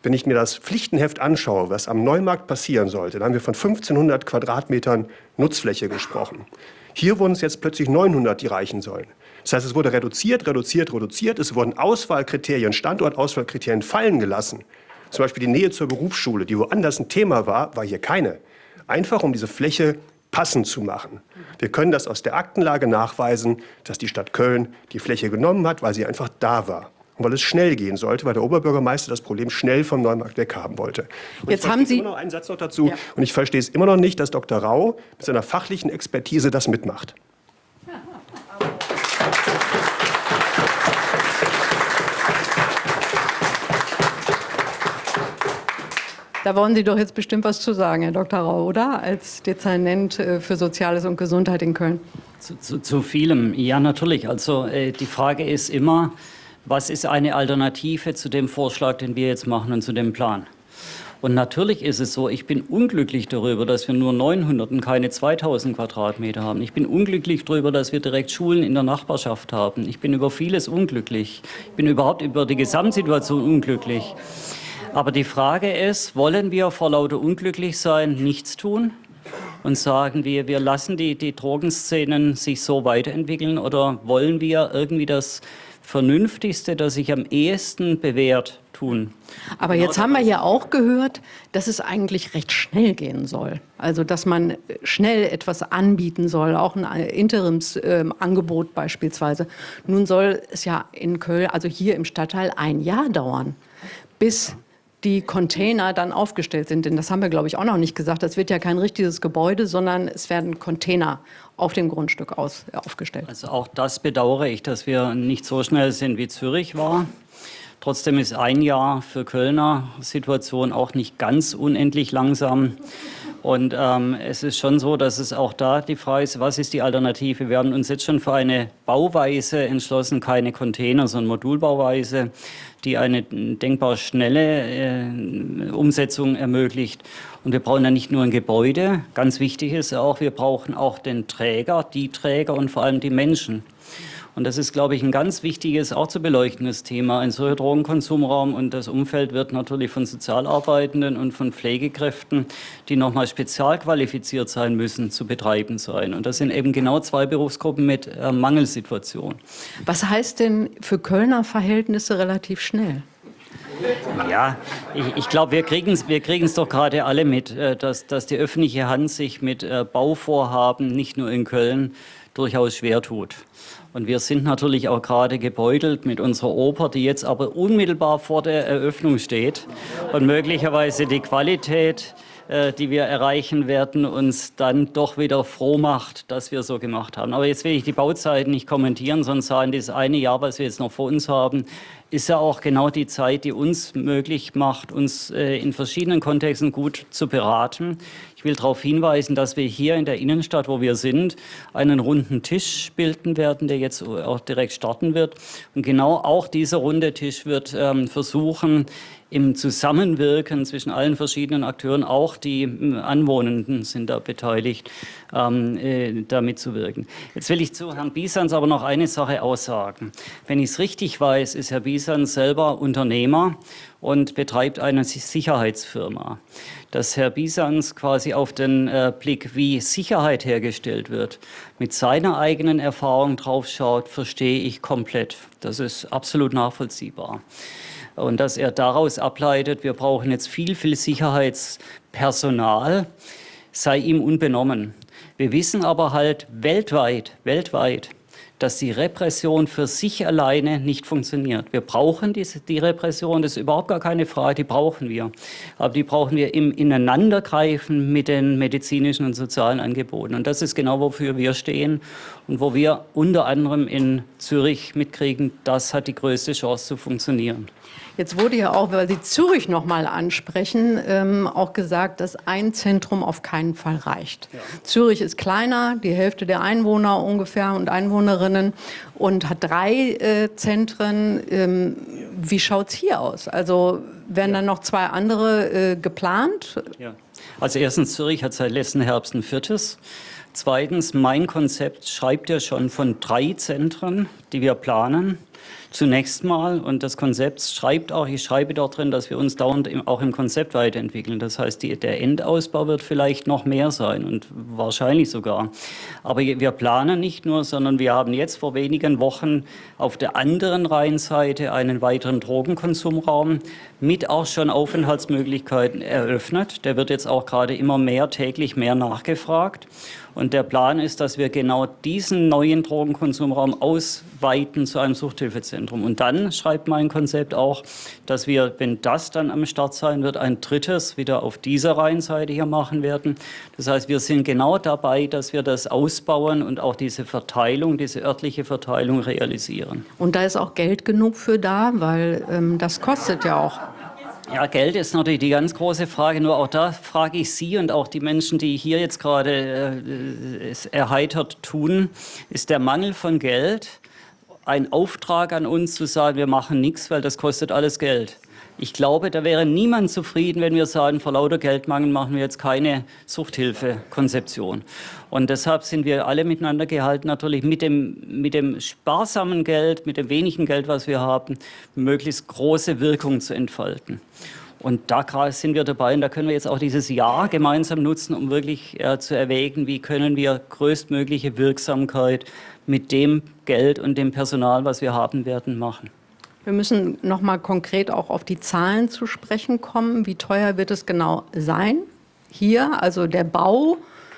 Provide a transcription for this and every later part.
Wenn ich mir das Pflichtenheft anschaue, was am Neumarkt passieren sollte, dann haben wir von 1500 Quadratmetern Nutzfläche gesprochen. Hier wurden es jetzt plötzlich 900, die reichen sollen. Das heißt, es wurde reduziert. Es wurden Auswahlkriterien, Standortauswahlkriterien fallen gelassen. Zum Beispiel die Nähe zur Berufsschule, die woanders ein Thema war, war hier keine. Einfach um diese Fläche passend zu machen. Wir können das aus der Aktenlage nachweisen, dass die Stadt Köln die Fläche genommen hat, weil sie einfach da war. Und weil es schnell gehen sollte, weil der Oberbürgermeister das Problem schnell vom Neumarkt weghaben wollte. Und jetzt haben Sie immer noch einen Satz noch dazu. Ja. Und ich verstehe es immer noch nicht, dass Dr. Rau mit seiner fachlichen Expertise das mitmacht. Da wollen Sie doch jetzt bestimmt was zu sagen, Herr Dr. Rau, oder? Als Dezernent für Soziales und Gesundheit in Köln. Zu vielem, ja natürlich. Also die Frage ist immer, was ist eine Alternative zu dem Vorschlag, den wir jetzt machen und zu dem Plan? Und natürlich ist es so, ich bin unglücklich darüber, dass wir nur 900 und keine 2000 Quadratmeter haben. Ich bin unglücklich darüber, dass wir direkt Schulen in der Nachbarschaft haben. Ich bin über vieles unglücklich. Ich bin überhaupt über die Gesamtsituation unglücklich. Aber die Frage ist, wollen wir vor lauter Unglücklichsein nichts tun und sagen wir lassen die Drogenszenen sich so weiterentwickeln, oder wollen wir irgendwie das Vernünftigste, das sich am ehesten bewährt, tun? Aber jetzt haben wir ja auch gehört, dass es eigentlich recht schnell gehen soll. Also dass man schnell etwas anbieten soll, auch ein Interimsangebot beispielsweise. Nun soll es ja in Köln, also hier im Stadtteil, 1 Jahr dauern, bis die Container dann aufgestellt sind. Denn das haben wir, glaube ich, auch noch nicht gesagt. Das wird ja kein richtiges Gebäude, sondern es werden Container auf dem Grundstück aufgestellt. Also auch das bedauere ich, dass wir nicht so schnell sind, wie Zürich war. Trotzdem ist 1 Jahr für Kölner Situation auch nicht ganz unendlich langsam. Und es ist schon so, dass es auch da die Frage ist, was ist die Alternative? Wir haben uns jetzt schon für eine Bauweise entschlossen, keine Container, sondern Modulbauweise, die eine denkbar schnelle Umsetzung ermöglicht. Und wir brauchen ja nicht nur ein Gebäude, ganz wichtig ist auch, wir brauchen auch den Träger, die Träger und vor allem die Menschen. Und das ist, glaube ich, ein ganz wichtiges, auch zu beleuchtendes Thema. Ein solcher Drogenkonsumraum und das Umfeld wird natürlich von Sozialarbeitenden und von Pflegekräften, die nochmal spezialqualifiziert sein müssen, zu betreiben sein. Und das sind eben genau 2 Berufsgruppen mit Mangelsituation. Was heißt denn für Kölner Verhältnisse relativ schnell? Ja, ich glaube, wir kriegen's doch gerade alle mit, dass die öffentliche Hand sich mit Bauvorhaben, nicht nur in Köln, durchaus schwer tut. Und wir sind natürlich auch gerade gebeutelt mit unserer Oper, die jetzt aber unmittelbar vor der Eröffnung steht und möglicherweise die Qualität, die wir erreichen werden, uns dann doch wieder froh macht, dass wir so gemacht haben. Aber jetzt will ich die Bauzeiten nicht kommentieren, sondern sagen, das 1 Jahr, was wir jetzt noch vor uns haben, ist ja auch genau die Zeit, die uns möglich macht, uns in verschiedenen Kontexten gut zu beraten. Ich will darauf hinweisen, dass wir hier in der Innenstadt, wo wir sind, einen runden Tisch bilden werden, der jetzt auch direkt starten wird. Und genau auch dieser runde Tisch wird versuchen, im Zusammenwirken zwischen allen verschiedenen Akteuren, auch die Anwohnenden sind da beteiligt, da mitzuwirken. Jetzt will ich zu Herrn Bisans aber noch eine Sache aussagen. Wenn ich es richtig weiß, ist Herr Bisans selber Unternehmer und betreibt eine Sicherheitsfirma. Dass Herr Bisans quasi auf den Blick, wie Sicherheit hergestellt wird, mit seiner eigenen Erfahrung draufschaut, verstehe ich komplett. Das ist absolut nachvollziehbar. Und dass er daraus ableitet, wir brauchen jetzt viel Sicherheitspersonal, sei ihm unbenommen. Wir wissen aber halt weltweit, dass die Repression für sich alleine nicht funktioniert. Wir brauchen die Repression, das ist überhaupt gar keine Frage, die brauchen wir. Aber die brauchen wir im Ineinandergreifen mit den medizinischen und sozialen Angeboten. Und das ist genau, wofür wir stehen und wo wir unter anderem in Zürich mitkriegen, das hat die größte Chance zu funktionieren. Jetzt wurde ja auch, weil Sie Zürich noch mal ansprechen, auch gesagt, dass ein Zentrum auf keinen Fall reicht. Ja. Zürich ist kleiner, die Hälfte der Einwohner ungefähr und Einwohnerinnen und hat 3 Zentren. Wie schaut es hier aus? Also werden dann noch 2 andere geplant? Ja. Also erstens, Zürich hat seit letzten Herbst ein 4. Zweitens, mein Konzept schreibt ja schon von 3 Zentren, die wir planen. Zunächst mal, und das Konzept ich schreibe dort drin, dass wir uns dauernd auch im Konzept weiterentwickeln. Das heißt, der Endausbau wird vielleicht noch mehr sein und wahrscheinlich sogar. Aber wir planen nicht nur, sondern wir haben jetzt vor wenigen Wochen auf der anderen Rheinseite einen weiteren Drogenkonsumraum mit auch schon Aufenthaltsmöglichkeiten eröffnet. Der wird jetzt auch gerade immer mehr, täglich mehr nachgefragt. Und der Plan ist, dass wir genau diesen neuen Drogenkonsumraum ausweiten zu einem Suchthilfezentrum. Und dann schreibt mein Konzept auch, dass wir, wenn das dann am Start sein wird, ein drittes wieder auf dieser Rheinseite hier machen werden. Das heißt, wir sind genau dabei, dass wir das ausbauen und auch diese Verteilung, diese örtliche Verteilung realisieren. Und da ist auch Geld genug für da, weil das kostet ja auch. Ja, Geld ist natürlich die ganz große Frage. Nur auch da frage ich Sie und auch die Menschen, die hier jetzt gerade es erheitert tun, ist der Mangel von Geld ein Auftrag an uns zu sagen, wir machen nichts, weil das kostet alles Geld. Ich glaube, da wäre niemand zufrieden, wenn wir sagen, vor lauter Geldmangel machen wir jetzt keine Suchthilfekonzeption. Und deshalb sind wir alle miteinander gehalten, natürlich mit dem sparsamen Geld, mit dem wenigen Geld, was wir haben, möglichst große Wirkung zu entfalten. Und da sind wir dabei und da können wir jetzt auch dieses Jahr gemeinsam nutzen, um wirklich zu erwägen, wie können wir größtmögliche Wirksamkeit mit dem Geld und dem Personal, was wir haben werden, machen. Wir müssen noch mal konkret auch auf die Zahlen zu sprechen kommen. Wie teuer wird es genau sein? Hier, also der Bau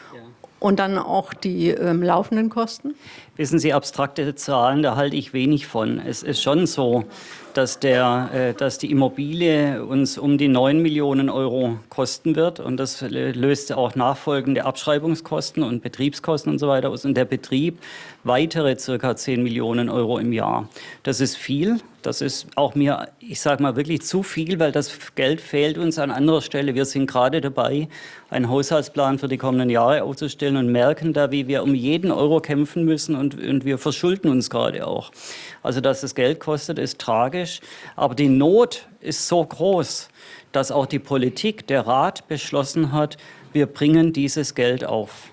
und dann auch die laufenden Kosten? Wissen Sie, abstrakte Zahlen, da halte ich wenig von. Es ist schon so, dass die Immobilie uns um die 9 Millionen Euro kosten wird. Und das löst auch nachfolgende Abschreibungskosten und Betriebskosten und so weiter aus. Und der Betrieb weitere ca. 10 Millionen Euro im Jahr. Das ist viel. Das ist auch mir, ich sage mal, wirklich zu viel, weil das Geld fehlt uns an anderer Stelle. Wir sind gerade dabei, einen Haushaltsplan für die kommenden Jahre aufzustellen und merken da, wie wir um jeden Euro kämpfen müssen und wir verschulden uns gerade auch. Also, dass das Geld kostet, ist tragisch. Aber die Not ist so groß, dass auch die Politik, der Rat beschlossen hat, wir bringen dieses Geld auf.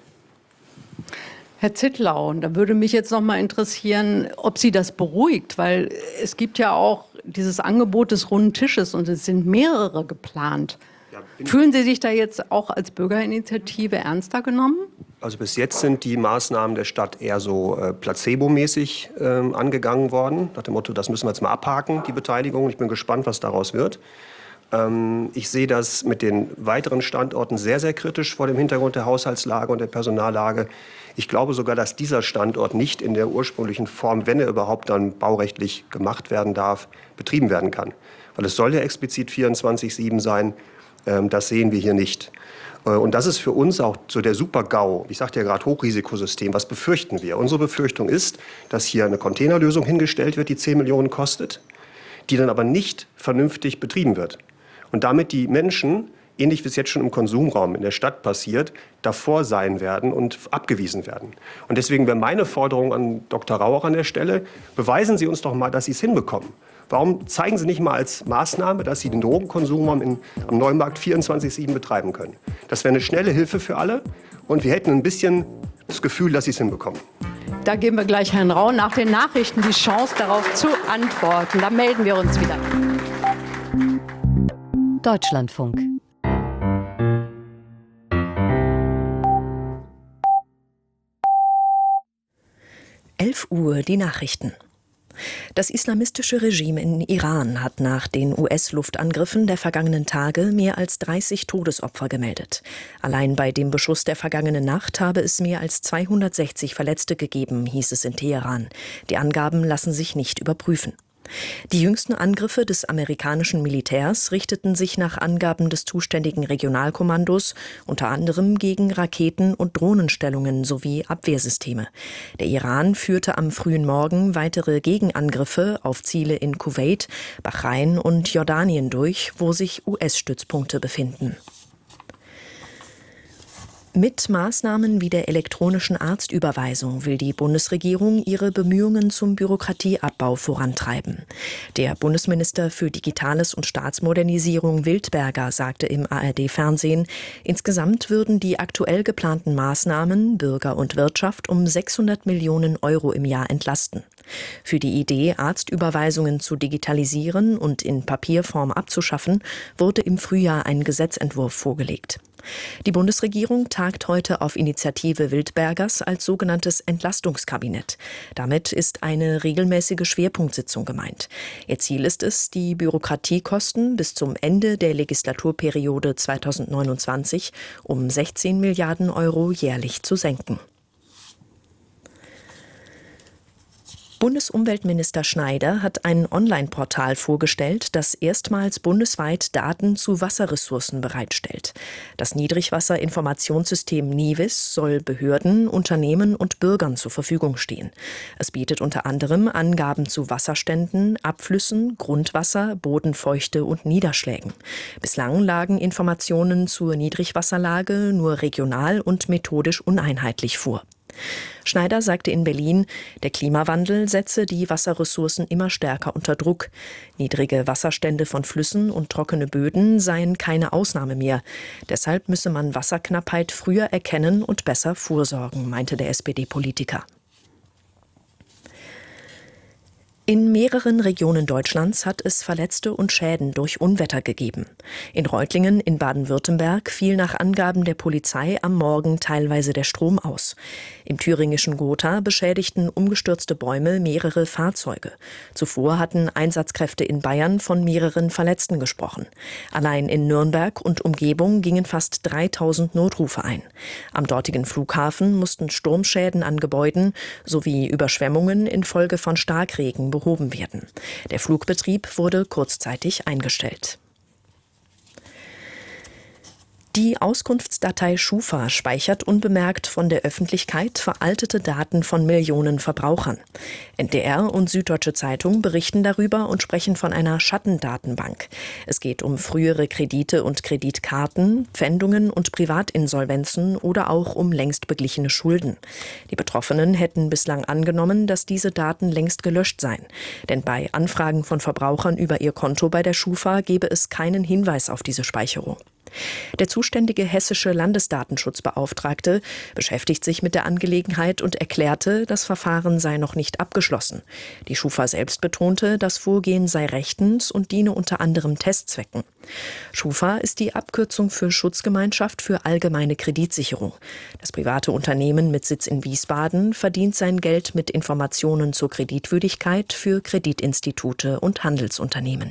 Herr Zittlau, da würde mich jetzt noch mal interessieren, ob Sie das beruhigt, weil es gibt ja auch dieses Angebot des runden Tisches und es sind mehrere geplant. Fühlen Sie sich da jetzt auch als Bürgerinitiative ernster genommen? Also bis jetzt sind die Maßnahmen der Stadt eher so placebomäßig angegangen worden, nach dem Motto, das müssen wir jetzt mal abhaken, die Beteiligung. Ich bin gespannt, was daraus wird. Ich sehe das mit den weiteren Standorten sehr, sehr kritisch vor dem Hintergrund der Haushaltslage und der Personallage. Ich glaube sogar, dass dieser Standort nicht in der ursprünglichen Form, wenn er überhaupt dann baurechtlich gemacht werden darf, betrieben werden kann. Weil es soll ja explizit 24/7 sein. Das sehen wir hier nicht. Und das ist für uns auch so der Super-GAU. Ich sagte ja gerade Hochrisikosystem. Was befürchten wir? Unsere Befürchtung ist, dass hier eine Containerlösung hingestellt wird, die 10 Millionen kostet, die dann aber nicht vernünftig betrieben wird. Und damit die Menschen, ähnlich wie es jetzt schon im Konsumraum in der Stadt passiert, davor sein werden und abgewiesen werden. Und deswegen wäre meine Forderung an Dr. Rauch an der Stelle, beweisen Sie uns doch mal, dass Sie es hinbekommen. Warum zeigen Sie nicht mal als Maßnahme, dass Sie den Drogenkonsumraum am Neumarkt 24/7 betreiben können? Das wäre eine schnelle Hilfe für alle und wir hätten ein bisschen das Gefühl, dass Sie es hinbekommen. Da geben wir gleich Herrn Rau nach den Nachrichten die Chance, darauf zu antworten. Da melden wir uns wieder. Deutschlandfunk. Uhr die Nachrichten. Das islamistische Regime in Iran hat nach den US-Luftangriffen der vergangenen Tage mehr als 30 Todesopfer gemeldet. Allein bei dem Beschuss der vergangenen Nacht habe es mehr als 260 Verletzte gegeben, hieß es in Teheran. Die Angaben lassen sich nicht überprüfen. Die jüngsten Angriffe des amerikanischen Militärs richteten sich nach Angaben des zuständigen Regionalkommandos unter anderem gegen Raketen- und Drohnenstellungen sowie Abwehrsysteme. Der Iran führte am frühen Morgen weitere Gegenangriffe auf Ziele in Kuwait, Bahrain und Jordanien durch, wo sich US-Stützpunkte befinden. Mit Maßnahmen wie der elektronischen Arztüberweisung will die Bundesregierung ihre Bemühungen zum Bürokratieabbau vorantreiben. Der Bundesminister für Digitales und Staatsmodernisierung Wildberger sagte im ARD-Fernsehen, insgesamt würden die aktuell geplanten Maßnahmen Bürger und Wirtschaft um 600 Millionen Euro im Jahr entlasten. Für die Idee, Arztüberweisungen zu digitalisieren und in Papierform abzuschaffen, wurde im Frühjahr ein Gesetzentwurf vorgelegt. Die Bundesregierung tagt heute auf Initiative Wildbergers als sogenanntes Entlastungskabinett. Damit ist eine regelmäßige Schwerpunktsitzung gemeint. Ihr Ziel ist es, die Bürokratiekosten bis zum Ende der Legislaturperiode 2029 um 16 Milliarden Euro jährlich zu senken. Bundesumweltminister Schneider hat ein Online-Portal vorgestellt, das erstmals bundesweit Daten zu Wasserressourcen bereitstellt. Das Niedrigwasserinformationssystem NIWIS soll Behörden, Unternehmen und Bürgern zur Verfügung stehen. Es bietet unter anderem Angaben zu Wasserständen, Abflüssen, Grundwasser, Bodenfeuchte und Niederschlägen. Bislang lagen Informationen zur Niedrigwasserlage nur regional und methodisch uneinheitlich vor. Schneider sagte in Berlin, der Klimawandel setze die Wasserressourcen immer stärker unter Druck. Niedrige Wasserstände von Flüssen und trockene Böden seien keine Ausnahme mehr. Deshalb müsse man Wasserknappheit früher erkennen und besser vorsorgen, meinte der SPD-Politiker. In mehreren Regionen Deutschlands hat es Verletzte und Schäden durch Unwetter gegeben. In Reutlingen in Baden-Württemberg fiel nach Angaben der Polizei am Morgen teilweise der Strom aus. Im thüringischen Gotha beschädigten umgestürzte Bäume mehrere Fahrzeuge. Zuvor hatten Einsatzkräfte in Bayern von mehreren Verletzten gesprochen. Allein in Nürnberg und Umgebung gingen fast 3000 Notrufe ein. Am dortigen Flughafen mussten Sturmschäden an Gebäuden sowie Überschwemmungen infolge von Starkregen behoben werden. Der Flugbetrieb wurde kurzzeitig eingestellt. Die Auskunftsdatei Schufa speichert unbemerkt von der Öffentlichkeit veraltete Daten von Millionen Verbrauchern. NDR und Süddeutsche Zeitung berichten darüber und sprechen von einer Schattendatenbank. Es geht um frühere Kredite und Kreditkarten, Pfändungen und Privatinsolvenzen oder auch um längst beglichene Schulden. Die Betroffenen hätten bislang angenommen, dass diese Daten längst gelöscht seien. Denn bei Anfragen von Verbrauchern über ihr Konto bei der Schufa gebe es keinen Hinweis auf diese Speicherung. Der zuständige hessische Landesdatenschutzbeauftragte beschäftigt sich mit der Angelegenheit und erklärte, das Verfahren sei noch nicht abgeschlossen. Die Schufa selbst betonte, das Vorgehen sei rechtens und diene unter anderem Testzwecken. Schufa ist die Abkürzung für Schutzgemeinschaft für allgemeine Kreditsicherung. Das private Unternehmen mit Sitz in Wiesbaden verdient sein Geld mit Informationen zur Kreditwürdigkeit für Kreditinstitute und Handelsunternehmen.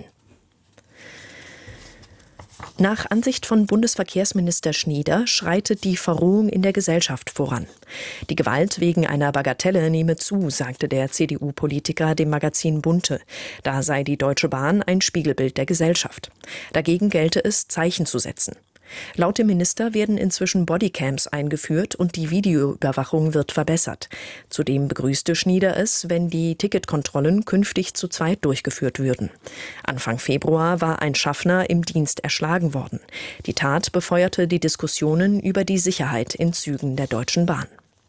Nach Ansicht von Bundesverkehrsminister Schnieder schreitet die Verrohung in der Gesellschaft voran. Die Gewalt wegen einer Bagatelle nehme zu, sagte der CDU-Politiker dem Magazin Bunte. Da sei die Deutsche Bahn ein Spiegelbild der Gesellschaft. Dagegen gelte es, Zeichen zu setzen. Laut dem Minister werden inzwischen Bodycams eingeführt und die Videoüberwachung wird verbessert. Zudem begrüßte Schnieder es, wenn die Ticketkontrollen künftig zu zweit durchgeführt würden. Anfang Februar war ein Schaffner im Dienst erschlagen worden. Die Tat befeuerte die Diskussionen über die Sicherheit in Zügen der Deutschen Bahn.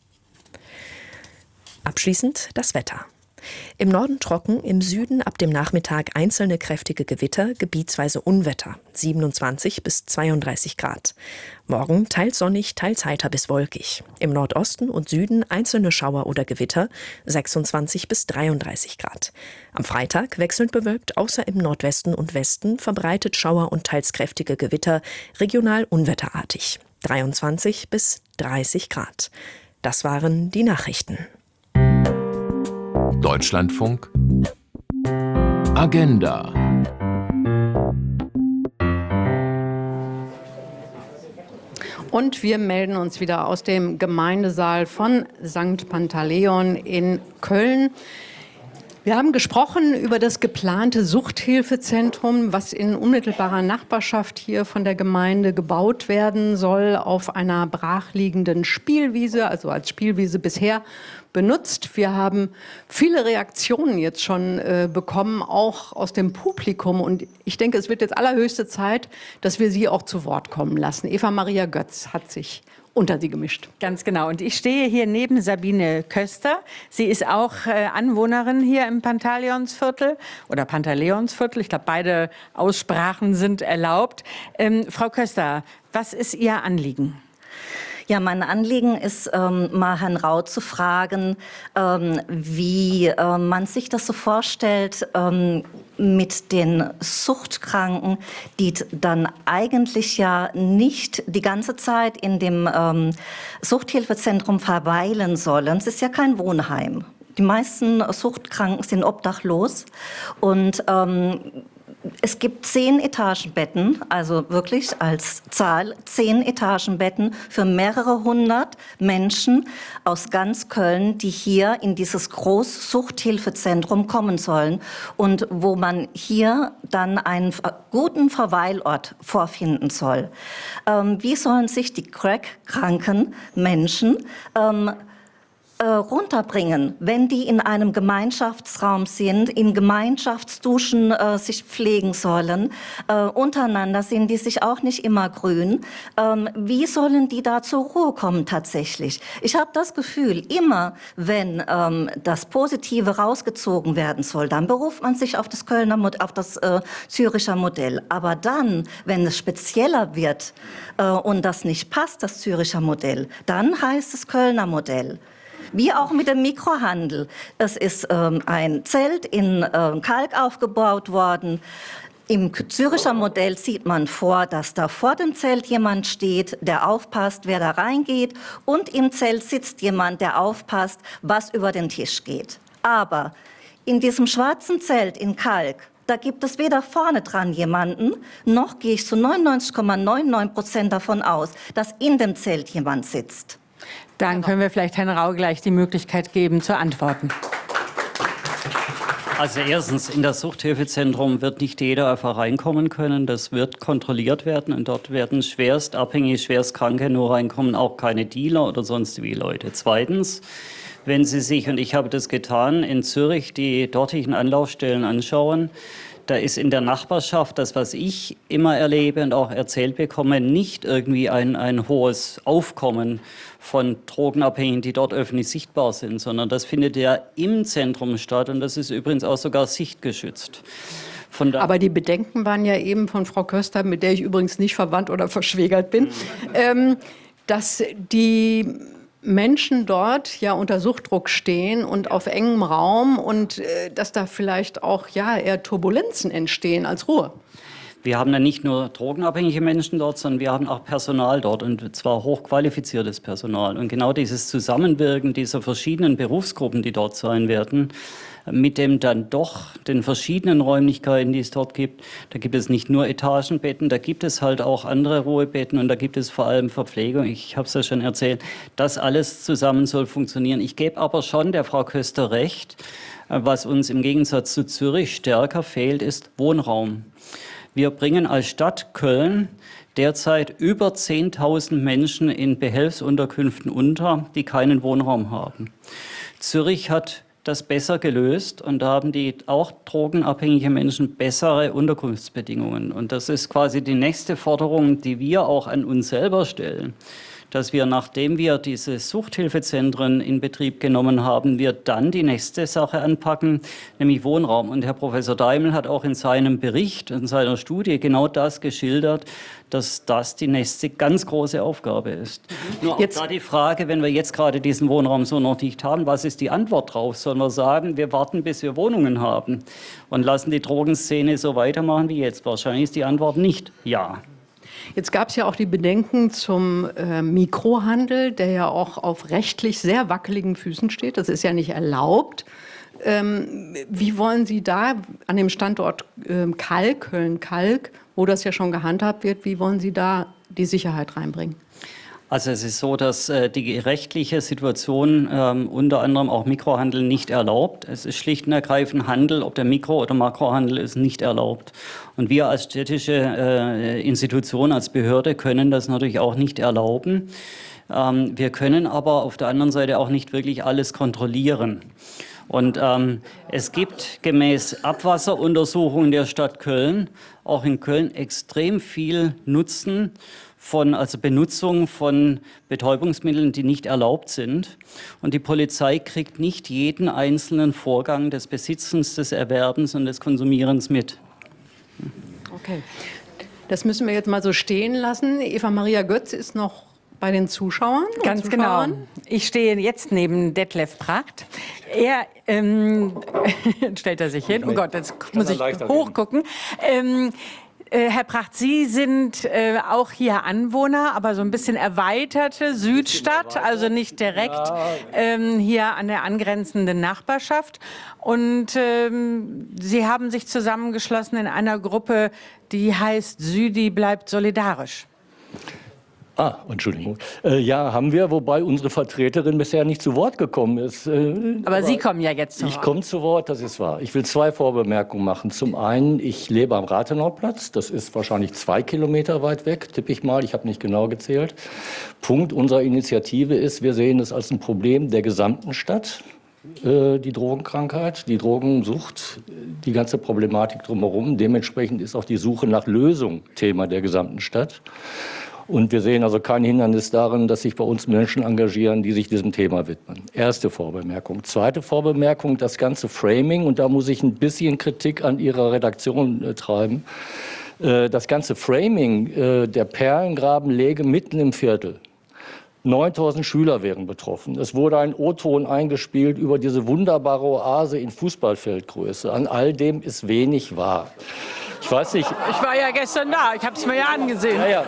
Abschließend das Wetter. Im Norden trocken, im Süden ab dem Nachmittag einzelne kräftige Gewitter, gebietsweise Unwetter, 27 bis 32 Grad. Morgen teils sonnig, teils heiter bis wolkig. Im Nordosten und Süden einzelne Schauer oder Gewitter, 26 bis 33 Grad. Am Freitag wechselnd bewölkt, außer im Nordwesten und Westen, verbreitet Schauer und teils kräftige Gewitter, regional unwetterartig, 23 bis 30 Grad. Das waren die Nachrichten. Deutschlandfunk Agenda. Und wir melden uns wieder aus dem Gemeindesaal von St. Pantaleon in Köln. Wir haben gesprochen über das geplante Suchthilfezentrum, was in unmittelbarer Nachbarschaft hier von der Gemeinde gebaut werden soll, auf einer brachliegenden Spielwiese, also als Spielwiese bisher benutzt. Wir haben viele Reaktionen jetzt schon bekommen, auch aus dem Publikum. Und ich denke, es wird jetzt allerhöchste Zeit, dass wir Sie auch zu Wort kommen lassen. Eva-Maria Götz hat sich unter sie gemischt. Ganz genau. Und ich stehe hier neben Sabine Köster. Sie ist auch Anwohnerin hier im Pantaleonsviertel oder Pantaleonsviertel. Ich glaube, beide Aussprachen sind erlaubt. Frau Köster, was ist Ihr Anliegen? Ja, mein Anliegen ist, mal Herrn Rau zu fragen, wie man sich das so vorstellt mit den Suchtkranken, die dann eigentlich ja nicht die ganze Zeit in dem Suchthilfezentrum verweilen sollen. Es ist ja kein Wohnheim. Die meisten Suchtkranken sind obdachlos und es gibt 10 Etagenbetten, also wirklich als Zahl 10 Etagenbetten für mehrere hundert Menschen aus ganz Köln, die hier in dieses Großsuchthilfezentrum kommen sollen und wo man hier dann einen guten Verweilort vorfinden soll. Wie sollen sich die crack-kranken Menschen runterbringen, wenn die in einem Gemeinschaftsraum sind, in Gemeinschaftsduschen sich pflegen sollen. Untereinander sind die sich auch nicht immer grün. Wie sollen die da zur Ruhe kommen tatsächlich? Ich habe das Gefühl, immer wenn das Positive rausgezogen werden soll, dann beruft man sich auf das auf das Züricher Modell. Aber dann, wenn es spezieller wird und das nicht passt, das Züricher Modell, dann heißt es Kölner Modell. Wie auch mit dem Mikrohandel. Es ist ein Zelt in Kalk aufgebaut worden. Im Züricher Modell sieht man vor, dass da vor dem Zelt jemand steht, der aufpasst, wer da reingeht. Und im Zelt sitzt jemand, der aufpasst, was über den Tisch geht. Aber in diesem schwarzen Zelt in Kalk, da gibt es weder vorne dran jemanden, noch gehe ich zu 99,99% davon aus, dass in dem Zelt jemand sitzt. Dann können wir vielleicht Herrn Rau gleich die Möglichkeit geben, zu antworten. Also erstens, in das Suchthilfezentrum wird nicht jeder einfach reinkommen können. Das wird kontrolliert werden und dort werden schwerst abhängige, schwerst Kranke nur reinkommen, auch keine Dealer oder sonst wie Leute. Zweitens, wenn Sie sich, und ich habe das getan, in Zürich die dortigen Anlaufstellen anschauen, da ist in der Nachbarschaft das, was ich immer erlebe und auch erzählt bekomme, nicht irgendwie ein hohes Aufkommen von Drogenabhängigen, die dort öffentlich sichtbar sind, sondern das findet ja im Zentrum statt und das ist übrigens auch sogar sichtgeschützt. Aber die Bedenken waren ja eben von Frau Köster, mit der ich übrigens nicht verwandt oder verschwägert bin, dass die Menschen dort ja unter Suchtdruck stehen und auf engem Raum und dass da vielleicht auch ja eher Turbulenzen entstehen als Ruhe. Wir haben ja nicht nur drogenabhängige Menschen dort, sondern wir haben auch Personal dort und zwar hochqualifiziertes Personal. Und genau dieses Zusammenwirken dieser verschiedenen Berufsgruppen, die dort sein werden, mit dem dann doch den verschiedenen Räumlichkeiten, die es dort gibt. Da gibt es nicht nur Etagenbetten, da gibt es halt auch andere Ruhebetten und da gibt es vor allem Verpflegung. Ich habe es ja schon erzählt, das alles zusammen soll funktionieren. Ich gebe aber schon der Frau Köster recht, was uns im Gegensatz zu Zürich stärker fehlt, ist Wohnraum. Wir bringen als Stadt Köln derzeit über 10.000 Menschen in Behelfsunterkünften unter, die keinen Wohnraum haben. Zürich hat das besser gelöst und da haben die auch drogenabhängige Menschen bessere Unterkunftsbedingungen. Und das ist quasi die nächste Forderung, die wir auch an uns selber stellen, dass wir, nachdem wir diese Suchthilfezentren in Betrieb genommen haben, wir dann die nächste Sache anpacken, nämlich Wohnraum. Und Herr Professor Daimel hat auch in seinem Bericht, in seiner Studie genau das geschildert, dass das die nächste ganz große Aufgabe ist. Nur jetzt da die Frage, wenn wir jetzt gerade diesen Wohnraum so noch nicht haben, was ist die Antwort drauf? Sollen wir sagen, wir warten, bis wir Wohnungen haben und lassen die Drogenszene so weitermachen wie jetzt? Wahrscheinlich ist die Antwort nicht ja. Jetzt gab es ja auch die Bedenken zum Mikrohandel, der ja auch auf rechtlich sehr wackeligen Füßen steht. Das ist ja nicht erlaubt. Wie wollen Sie da an dem Standort Kalk, Köln-Kalk, wo das ja schon gehandhabt wird, wie wollen Sie da die Sicherheit reinbringen? Also es ist so, dass die rechtliche Situation unter anderem auch Mikrohandel nicht erlaubt. Es ist schlicht und ergreifend Handel, ob der Mikro- oder Makrohandel ist nicht erlaubt. Und wir als städtische Institution, als Behörde können das natürlich auch nicht erlauben. Wir können aber auf der anderen Seite auch nicht wirklich alles kontrollieren. Und es gibt gemäß Abwasseruntersuchungen der Stadt Köln auch in Köln extrem viel Nutzen also Benutzung von Betäubungsmitteln, die nicht erlaubt sind. Und die Polizei kriegt nicht jeden einzelnen Vorgang des Besitzens, des Erwerbens und des Konsumierens mit. Okay, das müssen wir jetzt mal so stehen lassen. Eva Maria Götz ist noch bei den Zuschauern? und Ganz genau. Zuschauerinnen? Ich stehe jetzt neben Detlef Pracht. Er stellt er sich hin. Oh Gott, jetzt muss ich hochgucken. Herr Pracht, Sie sind auch hier Anwohner, aber so ein bisschen erweiterte Südstadt, also nicht direkt hier an der angrenzenden Nachbarschaft. Und Sie haben sich zusammengeschlossen in einer Gruppe, die heißt Südi bleibt solidarisch. Entschuldigung. Ja, haben wir, wobei unsere Vertreterin bisher nicht zu Wort gekommen ist. Aber Sie kommen ja jetzt zu Wort. Ich komme zu Wort, das ist wahr. Ich will 2 Vorbemerkungen machen. Zum einen, ich lebe am Rathenauplatz. Das ist wahrscheinlich 2 Kilometer weit weg, tippe ich mal. Ich habe nicht genau gezählt. Punkt unserer Initiative ist, wir sehen es als ein Problem der gesamten Stadt. Die Drogenkrankheit, die Drogensucht, die ganze Problematik drumherum. Dementsprechend ist auch die Suche nach Lösung Thema der gesamten Stadt. Und wir sehen also kein Hindernis darin, dass sich bei uns Menschen engagieren, die sich diesem Thema widmen. Erste Vorbemerkung. Zweite Vorbemerkung, das ganze Framing, und da muss ich ein bisschen Kritik an Ihrer Redaktion treiben. Das ganze Framing der Perlengrabenlege mitten im Viertel. 9000 Schüler wären betroffen. Es wurde ein O-Ton eingespielt über diese wunderbare Oase in Fußballfeldgröße. An all dem ist wenig wahr. Ich weiß nicht. Ich war ja gestern da, ich habe es mir ja angesehen. Naja,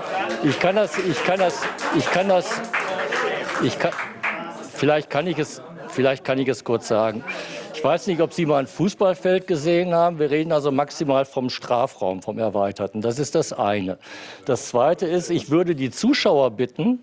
vielleicht kann ich es kurz sagen. Ich weiß nicht, ob Sie mal ein Fußballfeld gesehen haben. Wir reden also maximal vom Strafraum, vom Erweiterten. Das ist das eine. Das zweite ist, ich würde die Zuhörer bitten,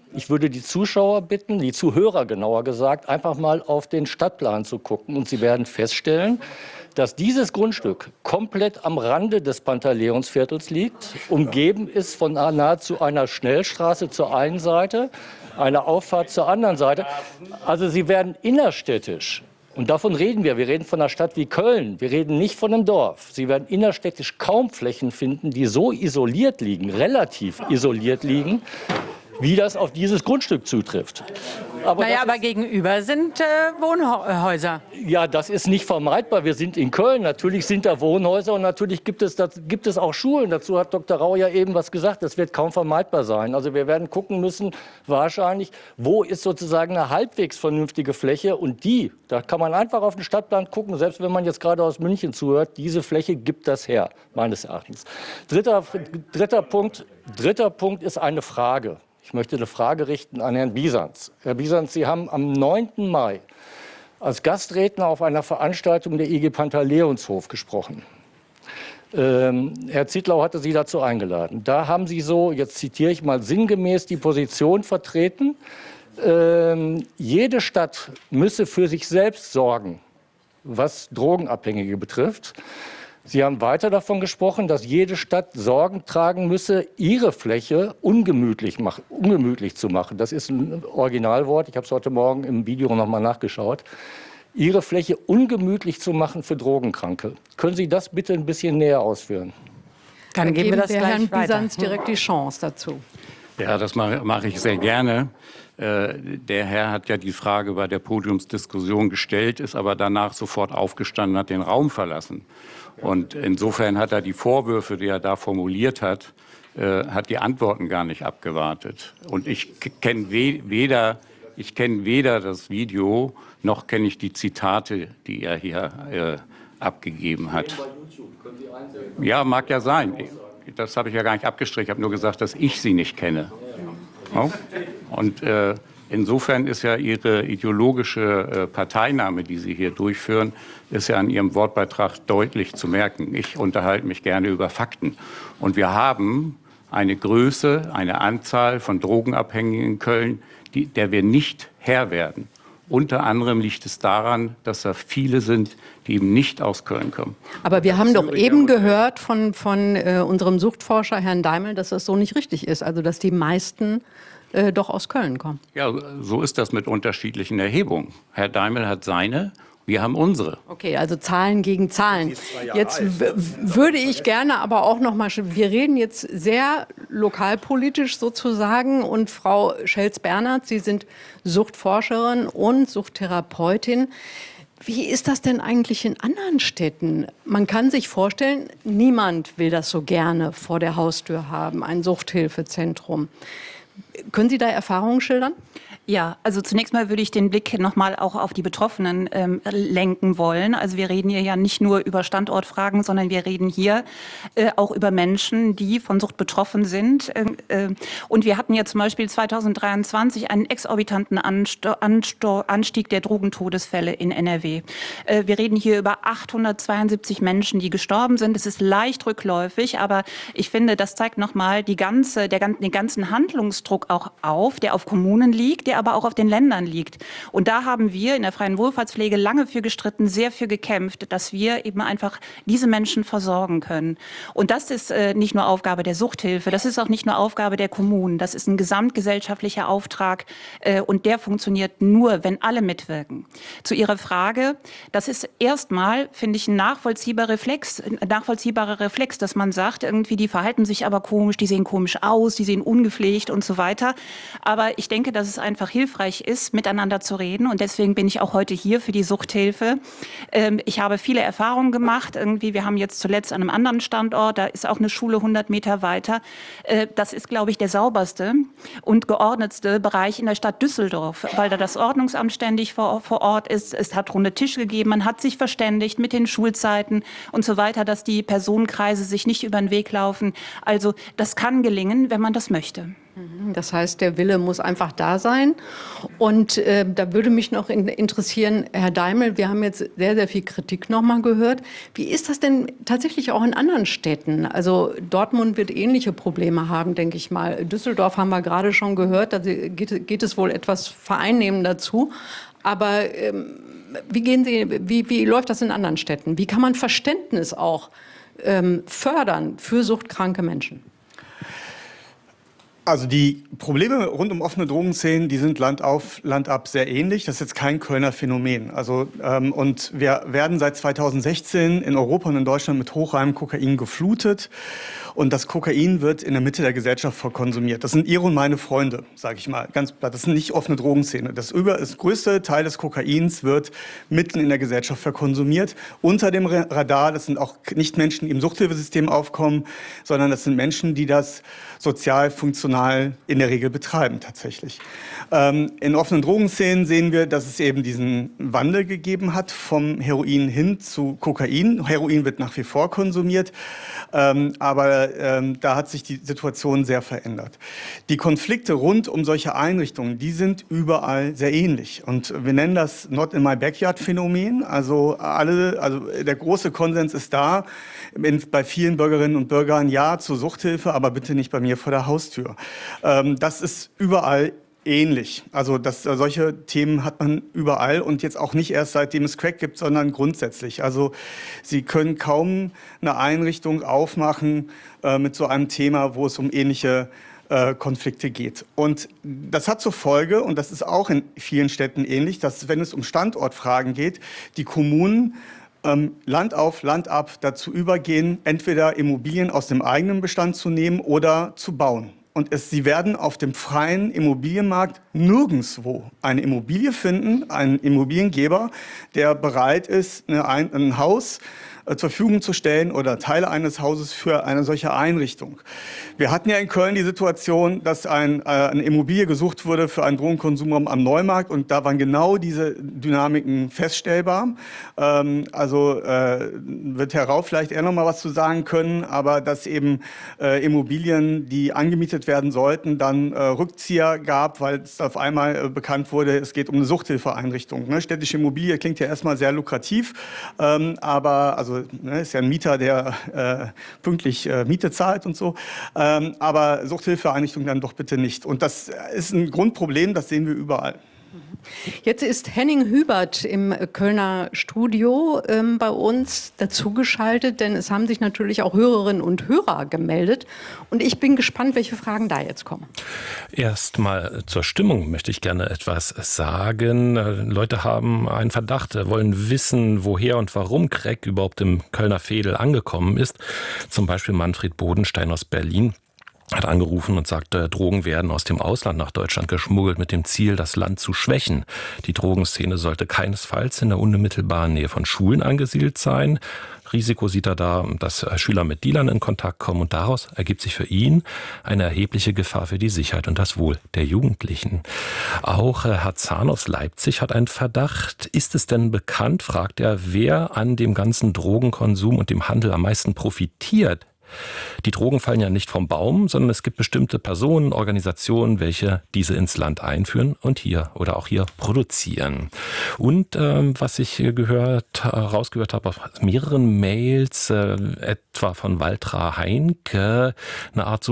die Zuhörer genauer gesagt, einfach mal auf den Stadtplan zu gucken. Und Sie werden feststellen, dass dieses Grundstück komplett am Rande des Pantaleonsviertels liegt, umgeben ist von nahezu einer Schnellstraße zur einen Seite, einer Auffahrt zur anderen Seite. Also Sie werden innerstädtisch, und davon reden wir reden von einer Stadt wie Köln, wir reden nicht von einem Dorf. Sie werden innerstädtisch kaum Flächen finden, die so isoliert liegen, relativ isoliert liegen, wie das auf dieses Grundstück zutrifft. Aber gegenüber sind Wohnhäuser. Ja, das ist nicht vermeidbar. Wir sind in Köln. Natürlich sind da Wohnhäuser und natürlich gibt es auch Schulen. Dazu hat Dr. Rau ja eben was gesagt. Das wird kaum vermeidbar sein. Also wir werden gucken müssen, wahrscheinlich, wo ist sozusagen eine halbwegs vernünftige Fläche. Und da kann man einfach auf den Stadtplan gucken, selbst wenn man jetzt gerade aus München zuhört, diese Fläche gibt das her, meines Erachtens. Dritter Punkt ist eine Frage. Ich möchte eine Frage richten an Herrn Bisanz. Herr Bisanz, Sie haben am 9. Mai als Gastredner auf einer Veranstaltung der IG Pantaleonshof gesprochen. Herr Zittlau hatte Sie dazu eingeladen. Da haben Sie so, jetzt zitiere ich mal sinngemäß, die Position vertreten, jede Stadt müsse für sich selbst sorgen, was Drogenabhängige betrifft. Sie haben weiter davon gesprochen, dass jede Stadt Sorgen tragen müsse, ihre Fläche ungemütlich zu machen. Das ist ein Originalwort, ich habe es heute Morgen im Video noch mal nachgeschaut. Ihre Fläche ungemütlich zu machen für Drogenkranke. Können Sie das bitte ein bisschen näher ausführen? Dann geben wir das gleich Herrn weiter. Bisanz direkt die Chance dazu. Ja, das mache ich sehr gerne. Der Herr hat ja die Frage bei der Podiumsdiskussion gestellt, ist aber danach sofort aufgestanden, hat den Raum verlassen. Und insofern hat er die Vorwürfe, die er da formuliert hat die Antworten gar nicht abgewartet. Und ich kenne weder das Video, noch kenne ich die Zitate, die er hier abgegeben hat. Ja, mag ja sein. Das habe ich ja gar nicht abgestrichen. Ich habe nur gesagt, dass ich sie nicht kenne. Ja? Und insofern ist ja Ihre ideologische Parteinahme, die Sie hier durchführen, ist ja an Ihrem Wortbeitrag deutlich zu merken. Ich unterhalte mich gerne über Fakten. Und wir haben eine Größe, eine Anzahl von Drogenabhängigen in Köln, der wir nicht Herr werden. Unter anderem liegt es daran, dass da viele sind, die eben nicht aus Köln kommen. Aber wir haben doch eben gehört von unserem Suchtforscher Herrn Daimel, dass das so nicht richtig ist. Also dass die meisten doch aus Köln kommen. Ja, so ist das mit unterschiedlichen Erhebungen. Herr Daimel hat seine, wir haben unsere. Okay, also Zahlen gegen Zahlen. Jetzt würde ich gerne aber auch noch mal, wir reden jetzt sehr lokalpolitisch sozusagen, und Frau Schelz-Bernhardt, Sie sind Suchtforscherin und Suchttherapeutin. Wie ist das denn eigentlich in anderen Städten? Man kann sich vorstellen, niemand will das so gerne vor der Haustür haben, ein Suchthilfezentrum. Können Sie da Erfahrungen schildern? Ja, also zunächst mal würde ich den Blick nochmal auch auf die Betroffenen lenken wollen. Also wir reden hier ja nicht nur über Standortfragen, sondern wir reden hier auch über Menschen, die von Sucht betroffen sind. Und wir hatten ja zum Beispiel 2023 einen exorbitanten Anstieg der Drogentodesfälle in NRW. Wir reden hier über 872 Menschen, die gestorben sind. Es ist leicht rückläufig, aber ich finde, das zeigt nochmal den ganzen Handlungsdruck auch auf, der auf Kommunen liegt, der aber auch auf den Ländern liegt. Und da haben wir in der freien Wohlfahrtspflege lange für gestritten, sehr für gekämpft, dass wir eben einfach diese Menschen versorgen können. Und das ist nicht nur Aufgabe der Suchthilfe, das ist auch nicht nur Aufgabe der Kommunen, das ist ein gesamtgesellschaftlicher Auftrag und der funktioniert nur, wenn alle mitwirken. Zu Ihrer Frage, das ist erstmal, finde ich, ein nachvollziehbarer Reflex, dass man sagt, irgendwie die verhalten sich aber komisch, die sehen komisch aus, die sehen ungepflegt und so weiter. Aber ich denke, dass es einfach hilfreich ist, miteinander zu reden. Und deswegen bin ich auch heute hier für die Suchthilfe. Ich habe viele Erfahrungen gemacht. Wir haben jetzt zuletzt an einem anderen Standort, da ist auch eine Schule 100 Meter weiter. Das ist, glaube ich, der sauberste und geordnetste Bereich in der Stadt Düsseldorf, weil da das Ordnungsamt ständig vor Ort ist. Es hat runde Tische gegeben, man hat sich verständigt mit den Schulzeiten und so weiter, dass die Personenkreise sich nicht über den Weg laufen. Also das kann gelingen, wenn man das möchte. Das heißt, der Wille muss einfach da sein. Und da würde mich noch interessieren, Herr Daimel, wir haben jetzt sehr, sehr viel Kritik nochmal gehört. Wie ist das denn tatsächlich auch in anderen Städten? Also Dortmund wird ähnliche Probleme haben, denke ich mal. Düsseldorf haben wir gerade schon gehört, da geht es wohl etwas vereinnehmender zu. Aber wie läuft das in anderen Städten? Wie kann man Verständnis auch fördern für suchtkranke Menschen? Also die Probleme rund um offene Drogenszenen, die sind Land auf, Land ab sehr ähnlich. Das ist jetzt kein Kölner Phänomen. Und wir werden seit 2016 in Europa und in Deutschland mit hochreinem Kokain geflutet. Und das Kokain wird in der Mitte der Gesellschaft verkonsumiert. Das sind Ihre und meine Freunde, sage ich mal, ganz platt. Das sind nicht offene Drogenszene. Das größte Teil des Kokains wird mitten in der Gesellschaft verkonsumiert. Unter dem Radar, das sind auch nicht Menschen, die im Suchthilfesystem aufkommen, sondern das sind Menschen, die das sozial funktional in der Regel betreiben tatsächlich. In offenen Drogenszenen sehen wir, dass es eben diesen Wandel gegeben hat vom Heroin hin zu Kokain. Heroin wird nach wie vor konsumiert, aber da hat sich die Situation sehr verändert. Die Konflikte rund um solche Einrichtungen, die sind überall sehr ähnlich. Und wir nennen das Not in my backyard Phänomen. Also der große Konsens ist da, bei vielen Bürgerinnen und Bürgern ja zur Suchthilfe, aber bitte nicht bei mir vor der Haustür. Das ist überall ähnlich. Also solche Themen hat man überall und jetzt auch nicht erst seitdem es Crack gibt, sondern grundsätzlich. Also Sie können kaum eine Einrichtung aufmachen mit so einem Thema, wo es um ähnliche Konflikte geht. Und das hat zur Folge, und das ist auch in vielen Städten ähnlich, dass wenn es um Standortfragen geht, die Kommunen Land auf, Land ab dazu übergehen, entweder Immobilien aus dem eigenen Bestand zu nehmen oder zu bauen. Und sie werden auf dem freien Immobilienmarkt nirgendwo eine Immobilie finden, einen Immobiliengeber, der bereit ist, ein Haus zur Verfügung zu stellen oder Teile eines Hauses für eine solche Einrichtung. Wir hatten ja in Köln die Situation, dass eine Immobilie gesucht wurde für einen Drogenkonsumraum am Neumarkt und da waren genau diese Dynamiken feststellbar. Wird Herr Rau vielleicht eher noch mal was zu sagen können, aber dass eben Immobilien, die angemietet werden sollten, dann Rückzieher gab, weil es auf einmal bekannt wurde, es geht um eine Suchthilfeeinrichtung. Ne? Städtische Immobilie klingt ja erstmal sehr lukrativ, ist ja ein Mieter, der pünktlich Miete zahlt und so. Aber Suchthilfeeinrichtungen dann doch bitte nicht. Und das ist ein Grundproblem, das sehen wir überall. Jetzt ist Henning Hubert im Kölner Studio bei uns dazugeschaltet, denn es haben sich natürlich auch Hörerinnen und Hörer gemeldet. Und ich bin gespannt, welche Fragen da jetzt kommen. Erstmal zur Stimmung möchte ich gerne etwas sagen. Leute haben einen Verdacht, wollen wissen, woher und warum Crack überhaupt im Kölner Veedel angekommen ist. Zum Beispiel Manfred Bodenstein aus Berlin. hat angerufen und sagte, Drogen werden aus dem Ausland nach Deutschland geschmuggelt mit dem Ziel, das Land zu schwächen. Die Drogenszene sollte keinesfalls in der unmittelbaren Nähe von Schulen angesiedelt sein. Risiko sieht er da, dass Schüler mit Dealern in Kontakt kommen und daraus ergibt sich für ihn eine erhebliche Gefahr für die Sicherheit und das Wohl der Jugendlichen. Auch Herr Zahn aus Leipzig hat einen Verdacht. Ist es denn bekannt, fragt er, wer an dem ganzen Drogenkonsum und dem Handel am meisten profitiert? Die Drogen fallen ja nicht vom Baum, sondern es gibt bestimmte Personen, Organisationen, welche diese ins Land einführen und hier oder auch hier produzieren. Und was ich rausgehört habe aus mehreren Mails, etwa von Waltra Heinke, eine Art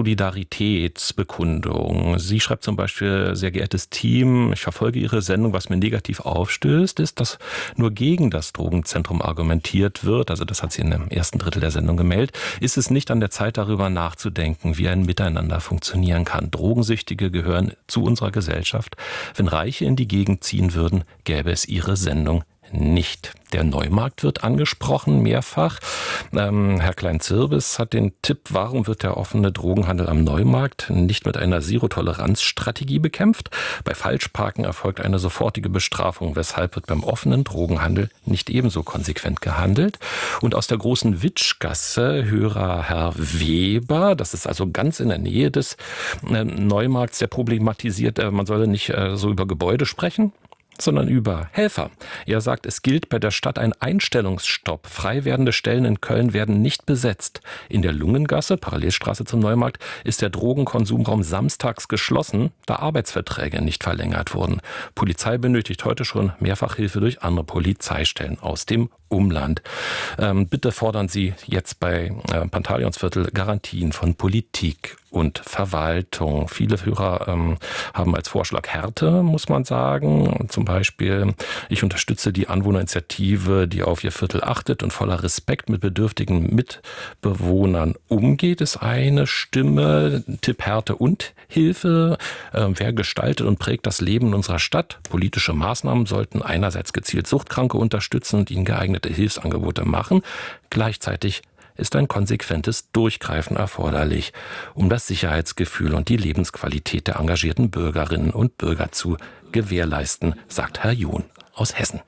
Solidaritätsbekundung. Sie schreibt zum Beispiel, sehr geehrtes Team, ich verfolge Ihre Sendung, was mir negativ aufstößt, ist, dass nur gegen das Drogenzentrum argumentiert wird. Also das hat sie in dem ersten Drittel der Sendung gemeldet. Ist es nicht an der Zeit, darüber nachzudenken, wie ein Miteinander funktionieren kann? Drogensüchtige gehören zu unserer Gesellschaft. Wenn Reiche in die Gegend ziehen würden, gäbe es ihre Sendung nicht. Der Neumarkt wird angesprochen, mehrfach. Herr Klein-Zirbis hat den Tipp, warum wird der offene Drogenhandel am Neumarkt nicht mit einer Zero-Toleranz-Strategie bekämpft? Bei Falschparken erfolgt eine sofortige Bestrafung. Weshalb wird beim offenen Drogenhandel nicht ebenso konsequent gehandelt? Und aus der großen Witschgasse Hörer Herr Weber, das ist also ganz in der Nähe des Neumarkts, der problematisiert, man solle nicht so über Gebäude sprechen, sondern über Helfer. Er sagt, es gilt bei der Stadt ein Einstellungsstopp. Frei werdende Stellen in Köln werden nicht besetzt. In der Lungengasse, Parallelstraße zum Neumarkt, ist der Drogenkonsumraum samstags geschlossen, da Arbeitsverträge nicht verlängert wurden. Polizei benötigt heute schon mehrfach Hilfe durch andere Polizeistellen aus dem Umland. Bitte fordern Sie jetzt bei Pantaleonsviertel Garantien von Politik und Verwaltung. Viele Hörer haben als Vorschlag Härte, muss man sagen. Zum Beispiel, ich unterstütze die Anwohnerinitiative, die auf ihr Viertel achtet und voller Respekt mit bedürftigen Mitbewohnern umgeht, ist eine Stimme. Tipp Härte und Hilfe. Wer gestaltet und prägt das Leben in unserer Stadt? Politische Maßnahmen sollten einerseits gezielt Suchtkranke unterstützen und ihnen geeignete Hilfsangebote machen. Gleichzeitig ist ein konsequentes Durchgreifen erforderlich, um das Sicherheitsgefühl und die Lebensqualität der engagierten Bürgerinnen und Bürger zu gewährleisten, sagt Herr John aus Hessen.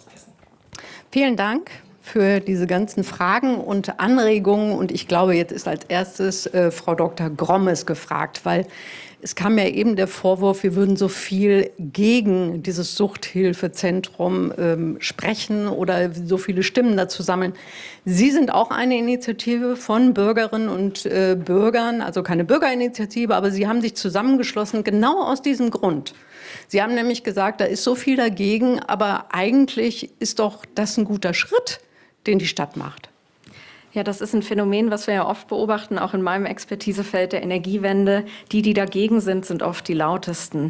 Vielen Dank für diese ganzen Fragen und Anregungen. Und ich glaube, jetzt ist als erstes Frau Dr. Grommes gefragt, weil es kam ja eben der Vorwurf, wir würden so viel gegen dieses Suchthilfezentrum sprechen oder so viele Stimmen dazu sammeln. Sie sind auch eine Initiative von Bürgerinnen und Bürgern, also keine Bürgerinitiative, aber Sie haben sich zusammengeschlossen, genau aus diesem Grund. Sie haben nämlich gesagt, da ist so viel dagegen, aber eigentlich ist doch das ein guter Schritt, den die Stadt macht. Ja, das ist ein Phänomen, was wir ja oft beobachten, auch in meinem Expertisefeld der Energiewende. Die dagegen sind oft die lautesten.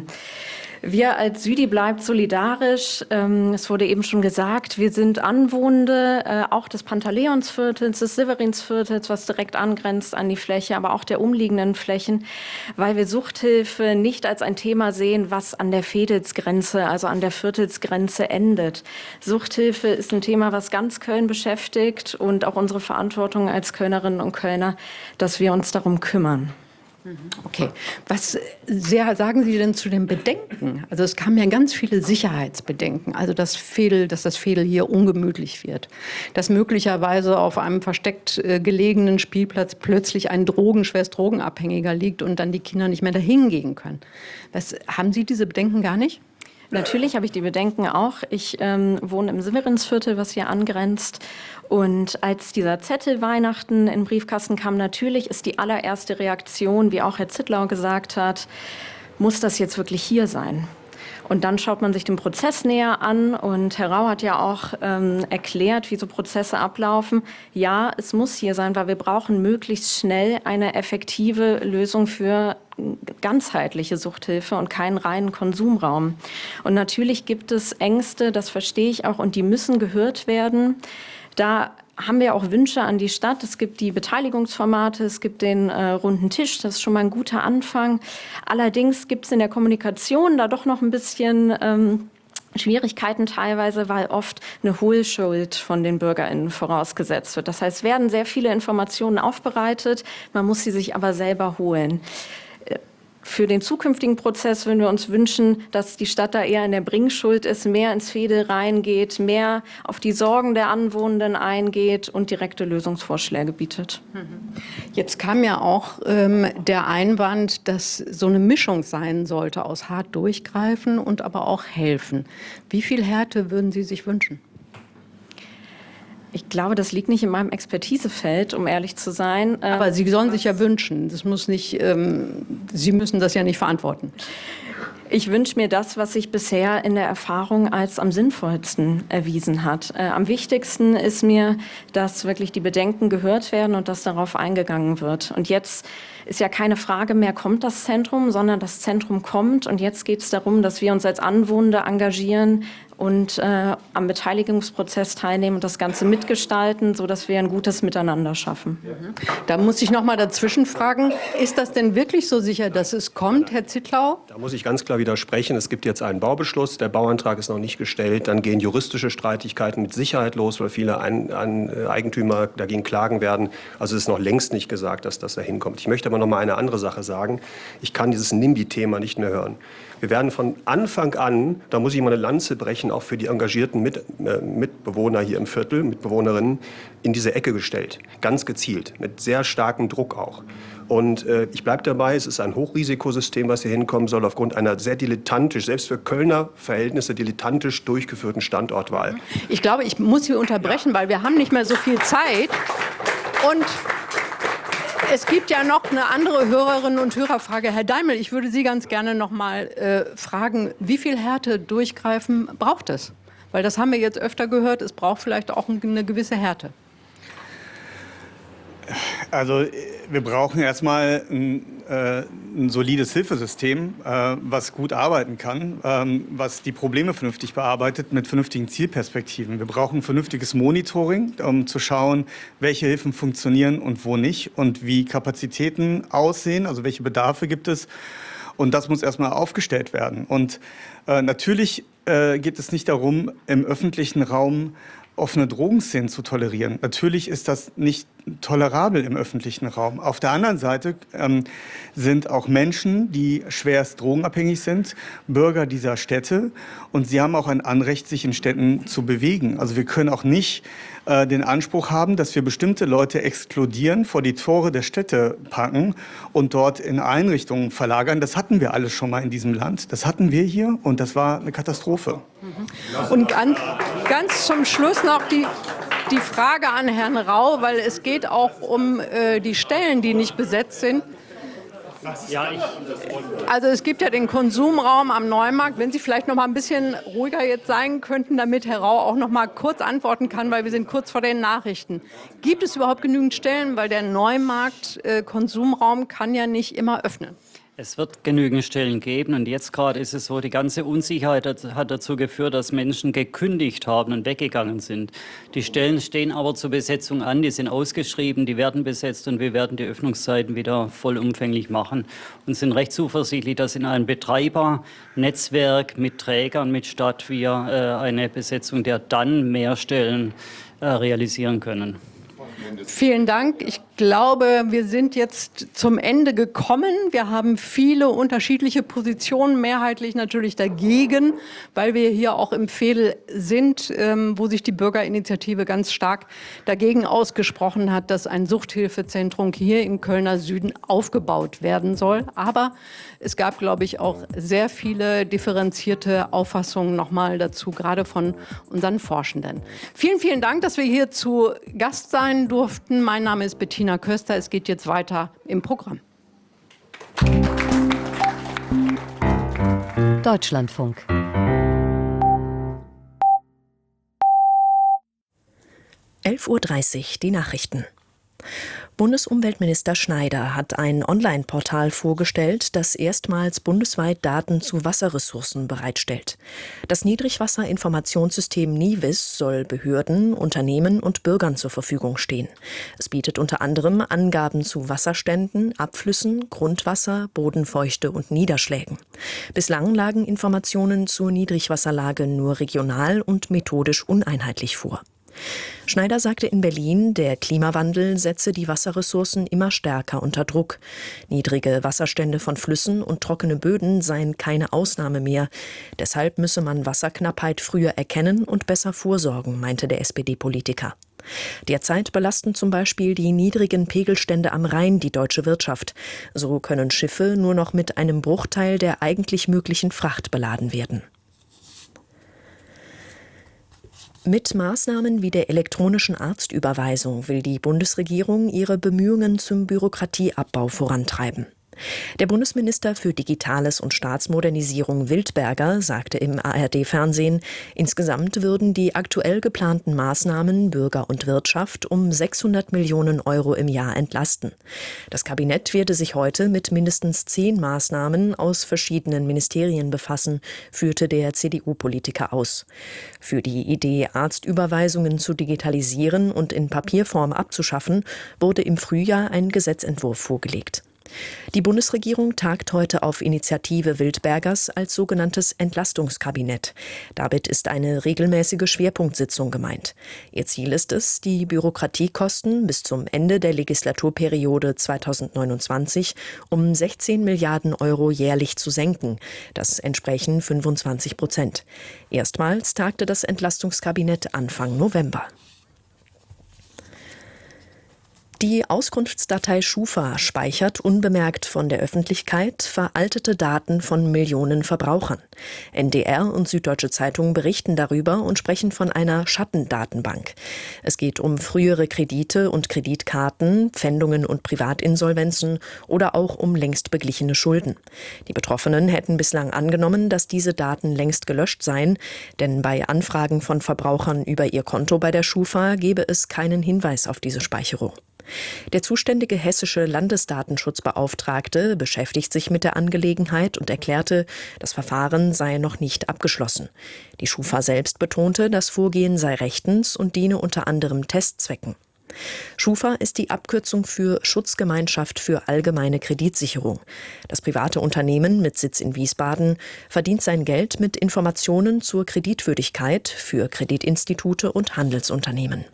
Wir als Südi bleibt solidarisch. Es wurde eben schon gesagt, wir sind Anwohnende auch des Pantaleonsviertels, des Severinsviertels, was direkt angrenzt an die Fläche, aber auch der umliegenden Flächen, weil wir Suchthilfe nicht als ein Thema sehen, was an der Veedelsgrenze, also an der Viertelsgrenze endet. Suchthilfe ist ein Thema, was ganz Köln beschäftigt und auch unsere Verantwortung als Kölnerinnen und Kölner, dass wir uns darum kümmern. Okay. Was sagen Sie denn zu den Bedenken? Also es kamen ja ganz viele Sicherheitsbedenken. Also dass das Veedel hier ungemütlich wird. Dass möglicherweise auf einem versteckt gelegenen Spielplatz plötzlich ein schwerst Drogenabhängiger liegt und dann die Kinder nicht mehr dahin gehen können. Haben Sie diese Bedenken gar nicht? Natürlich habe ich die Bedenken auch. Ich wohne im Severinsviertel, was hier angrenzt. Und als dieser Zettel Weihnachten in den Briefkasten kam, natürlich ist die allererste Reaktion, wie auch Herr Zittlau gesagt hat, muss das jetzt wirklich hier sein? Und dann schaut man sich den Prozess näher an und Herr Rau hat ja auch erklärt, wie so Prozesse ablaufen. Ja, es muss hier sein, weil wir brauchen möglichst schnell eine effektive Lösung für ganzheitliche Suchthilfe und keinen reinen Konsumraum. Und natürlich gibt es Ängste, das verstehe ich auch, und die müssen gehört werden. Da haben wir auch Wünsche an die Stadt. Es gibt die Beteiligungsformate, es gibt den runden Tisch, das ist schon mal ein guter Anfang. Allerdings gibt es in der Kommunikation da doch noch ein bisschen Schwierigkeiten teilweise, weil oft eine Hohlschuld von den BürgerInnen vorausgesetzt wird. Das heißt, es werden sehr viele Informationen aufbereitet, man muss sie sich aber selber holen. Für den zukünftigen Prozess würden wir uns wünschen, dass die Stadt da eher in der Bringschuld ist, mehr ins Fädel reingeht, mehr auf die Sorgen der Anwohnenden eingeht und direkte Lösungsvorschläge bietet. Jetzt kam ja auch der Einwand, dass so eine Mischung sein sollte aus hart durchgreifen und aber auch helfen. Wie viel Härte würden Sie sich wünschen? Ich glaube, das liegt nicht in meinem Expertisefeld, um ehrlich zu sein. Aber Sie sollen sich ja wünschen. Das muss nicht, Sie müssen das ja nicht verantworten. Ich wünsche mir das, was sich bisher in der Erfahrung als am sinnvollsten erwiesen hat. Am wichtigsten ist mir, dass wirklich die Bedenken gehört werden und dass darauf eingegangen wird. Und jetzt ist ja keine Frage mehr, kommt das Zentrum, sondern das Zentrum kommt. Und jetzt geht es darum, dass wir uns als Anwohner engagieren und am Beteiligungsprozess teilnehmen und das Ganze mitgestalten, sodass wir ein gutes Miteinander schaffen. Da muss ich noch mal dazwischen fragen, ist das denn wirklich so sicher, dass es kommt, Herr Zittlau? Da muss ich ganz klar widersprechen. Es gibt jetzt einen Baubeschluss, der Bauantrag ist noch nicht gestellt. Dann gehen juristische Streitigkeiten mit Sicherheit los, weil viele Eigentümer dagegen klagen werden. Also es ist noch längst nicht gesagt, dass das da hinkommt. Ich möchte aber noch mal eine andere Sache sagen. Ich kann dieses NIMBY-Thema nicht mehr hören. Wir werden von Anfang an, da muss ich mal eine Lanze brechen, auch für die engagierten Mitbewohner hier im Viertel, Mitbewohnerinnen, in diese Ecke gestellt. Ganz gezielt, mit sehr starkem Druck auch. Und ich bleibe dabei, es ist ein Hochrisikosystem, was hier hinkommen soll, aufgrund einer sehr dilettantisch, selbst für Kölner Verhältnisse, dilettantisch durchgeführten Standortwahl. Ich glaube, ich muss Sie unterbrechen, weil wir haben nicht mehr so viel Zeit. Und es gibt ja noch eine andere Hörerinnen- und Hörerfrage. Herr Daimel, ich würde Sie ganz gerne noch mal fragen, wie viel Härte durchgreifen braucht es? Weil das haben wir jetzt öfter gehört, es braucht vielleicht auch eine gewisse Härte. Also wir brauchen erstmal ein solides Hilfesystem, was gut arbeiten kann, was die Probleme vernünftig bearbeitet mit vernünftigen Zielperspektiven. Wir brauchen ein vernünftiges Monitoring, um zu schauen, welche Hilfen funktionieren und wo nicht und wie Kapazitäten aussehen, also welche Bedarfe gibt es. Und das muss erstmal aufgestellt werden. Und natürlich geht es nicht darum, im öffentlichen Raum offene Drogenszenen zu tolerieren. Natürlich ist das nicht tolerabel im öffentlichen Raum. Auf der anderen Seite sind auch Menschen, die schwerst drogenabhängig sind, Bürger dieser Städte. Und sie haben auch ein Anrecht, sich in Städten zu bewegen. Also wir können auch nicht den Anspruch haben, dass wir bestimmte Leute exkludieren, vor die Tore der Städte packen und dort in Einrichtungen verlagern. Das hatten wir alles schon mal in diesem Land. Das hatten wir hier und das war eine Katastrophe. Und ganz zum Schluss noch die Frage an Herrn Rau, weil es geht auch um die Stellen, die nicht besetzt sind. Also es gibt ja den Konsumraum am Neumarkt. Wenn Sie vielleicht noch mal ein bisschen ruhiger jetzt sein könnten, damit Herr Rau auch noch mal kurz antworten kann, weil wir sind kurz vor den Nachrichten. Gibt es überhaupt genügend Stellen? Weil der Neumarkt Konsumraum kann ja nicht immer öffnen. Es wird genügend Stellen geben und jetzt gerade ist es so, die ganze Unsicherheit hat dazu geführt, dass Menschen gekündigt haben und weggegangen sind. Die Stellen stehen aber zur Besetzung an, die sind ausgeschrieben, die werden besetzt und wir werden die Öffnungszeiten wieder vollumfänglich machen und sind recht zuversichtlich, dass in einem Betreibernetzwerk mit Trägern, mit Stadt wir eine Besetzung der dann mehr Stellen realisieren können. Vielen Dank. Ich glaube, wir sind jetzt zum Ende gekommen. Wir haben viele unterschiedliche Positionen, mehrheitlich natürlich dagegen, weil wir hier auch im Veedel sind, wo sich die Bürgerinitiative ganz stark dagegen ausgesprochen hat, dass ein Suchthilfezentrum hier im Kölner Süden aufgebaut werden soll. Aber es gab, glaube ich, auch sehr viele differenzierte Auffassungen nochmal dazu, gerade von unseren Forschenden. Vielen, vielen Dank, dass wir hier zu Gast sein durften. Mein Name ist Bettina Köster. Es geht jetzt weiter im Programm. Deutschlandfunk. (11:30 Uhr) die Nachrichten. Bundesumweltminister Schneider hat ein Online-Portal vorgestellt, das erstmals bundesweit Daten zu Wasserressourcen bereitstellt. Das Niedrigwasserinformationssystem NIWIS soll Behörden, Unternehmen und Bürgern zur Verfügung stehen. Es bietet unter anderem Angaben zu Wasserständen, Abflüssen, Grundwasser, Bodenfeuchte und Niederschlägen. Bislang lagen Informationen zur Niedrigwasserlage nur regional und methodisch uneinheitlich vor. Schneider sagte in Berlin, der Klimawandel setze die Wasserressourcen immer stärker unter Druck. Niedrige Wasserstände von Flüssen und trockene Böden seien keine Ausnahme mehr. Deshalb müsse man Wasserknappheit früher erkennen und besser vorsorgen, meinte der SPD-Politiker. Derzeit belasten zum Beispiel die niedrigen Pegelstände am Rhein die deutsche Wirtschaft. So können Schiffe nur noch mit einem Bruchteil der eigentlich möglichen Fracht beladen werden. Mit Maßnahmen wie der elektronischen Arztüberweisung will die Bundesregierung ihre Bemühungen zum Bürokratieabbau vorantreiben. Der Bundesminister für Digitales und Staatsmodernisierung Wildberger sagte im ARD-Fernsehen, insgesamt würden die aktuell geplanten Maßnahmen Bürger und Wirtschaft um 600 Millionen Euro im Jahr entlasten. Das Kabinett werde sich heute mit mindestens 10 Maßnahmen aus verschiedenen Ministerien befassen, führte der CDU-Politiker aus. Für die Idee, Arztüberweisungen zu digitalisieren und in Papierform abzuschaffen, wurde im Frühjahr ein Gesetzentwurf vorgelegt. Die Bundesregierung tagt heute auf Initiative Wildbergers als sogenanntes Entlastungskabinett. Damit ist eine regelmäßige Schwerpunktsitzung gemeint. Ihr Ziel ist es, die Bürokratiekosten bis zum Ende der Legislaturperiode 2029 um 16 Milliarden Euro jährlich zu senken. Das entsprechen 25%. Erstmals tagte das Entlastungskabinett Anfang November. Die Auskunftsdatei Schufa speichert unbemerkt von der Öffentlichkeit veraltete Daten von Millionen Verbrauchern. NDR und Süddeutsche Zeitung berichten darüber und sprechen von einer Schattendatenbank. Es geht um frühere Kredite und Kreditkarten, Pfändungen und Privatinsolvenzen oder auch um längst beglichene Schulden. Die Betroffenen hätten bislang angenommen, dass diese Daten längst gelöscht seien, denn bei Anfragen von Verbrauchern über ihr Konto bei der Schufa gebe es keinen Hinweis auf diese Speicherung. Der zuständige hessische Landesdatenschutzbeauftragte beschäftigt sich mit der Angelegenheit und erklärte, das Verfahren sei noch nicht abgeschlossen. Die Schufa selbst betonte, das Vorgehen sei rechtens und diene unter anderem Testzwecken. Schufa ist die Abkürzung für Schutzgemeinschaft für allgemeine Kreditsicherung. Das private Unternehmen mit Sitz in Wiesbaden verdient sein Geld mit Informationen zur Kreditwürdigkeit für Kreditinstitute und Handelsunternehmen.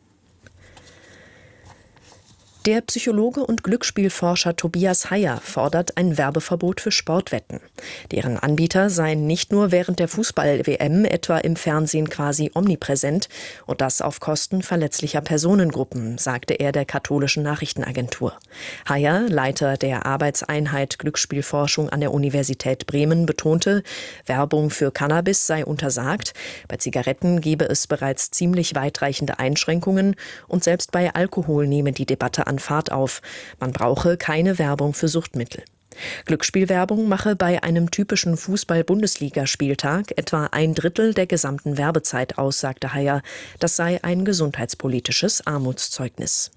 Der Psychologe und Glücksspielforscher Tobias Heyer fordert ein Werbeverbot für Sportwetten. Deren Anbieter seien nicht nur während der Fußball-WM etwa im Fernsehen quasi omnipräsent und das auf Kosten verletzlicher Personengruppen, sagte er der katholischen Nachrichtenagentur. Heyer, Leiter der Arbeitseinheit Glücksspielforschung an der Universität Bremen, betonte, Werbung für Cannabis sei untersagt, bei Zigaretten gebe es bereits ziemlich weitreichende Einschränkungen und selbst bei Alkohol nehme die Debatte an Fahrt auf. Man brauche keine Werbung für Suchtmittel. Glücksspielwerbung mache bei einem typischen Fußball-Bundesligaspieltag etwa 1/3 der gesamten Werbezeit aus, sagte Heyer. Das sei ein gesundheitspolitisches Armutszeugnis.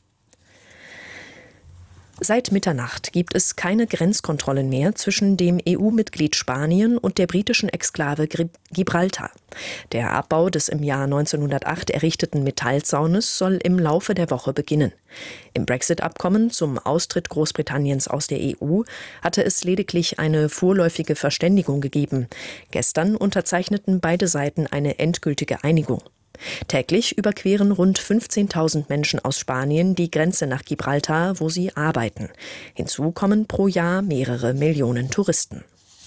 Seit Mitternacht gibt es keine Grenzkontrollen mehr zwischen dem EU-Mitglied Spanien und der britischen Exklave Gibraltar. Der Abbau des im Jahr 1908 errichteten Metallzaunes soll im Laufe der Woche beginnen. Im Brexit-Abkommen zum Austritt Großbritanniens aus der EU hatte es lediglich eine vorläufige Verständigung gegeben. Gestern unterzeichneten beide Seiten eine endgültige Einigung. Täglich überqueren rund 15.000 Menschen aus Spanien die Grenze nach Gibraltar, wo sie arbeiten. Hinzu kommen pro Jahr mehrere Millionen Touristen.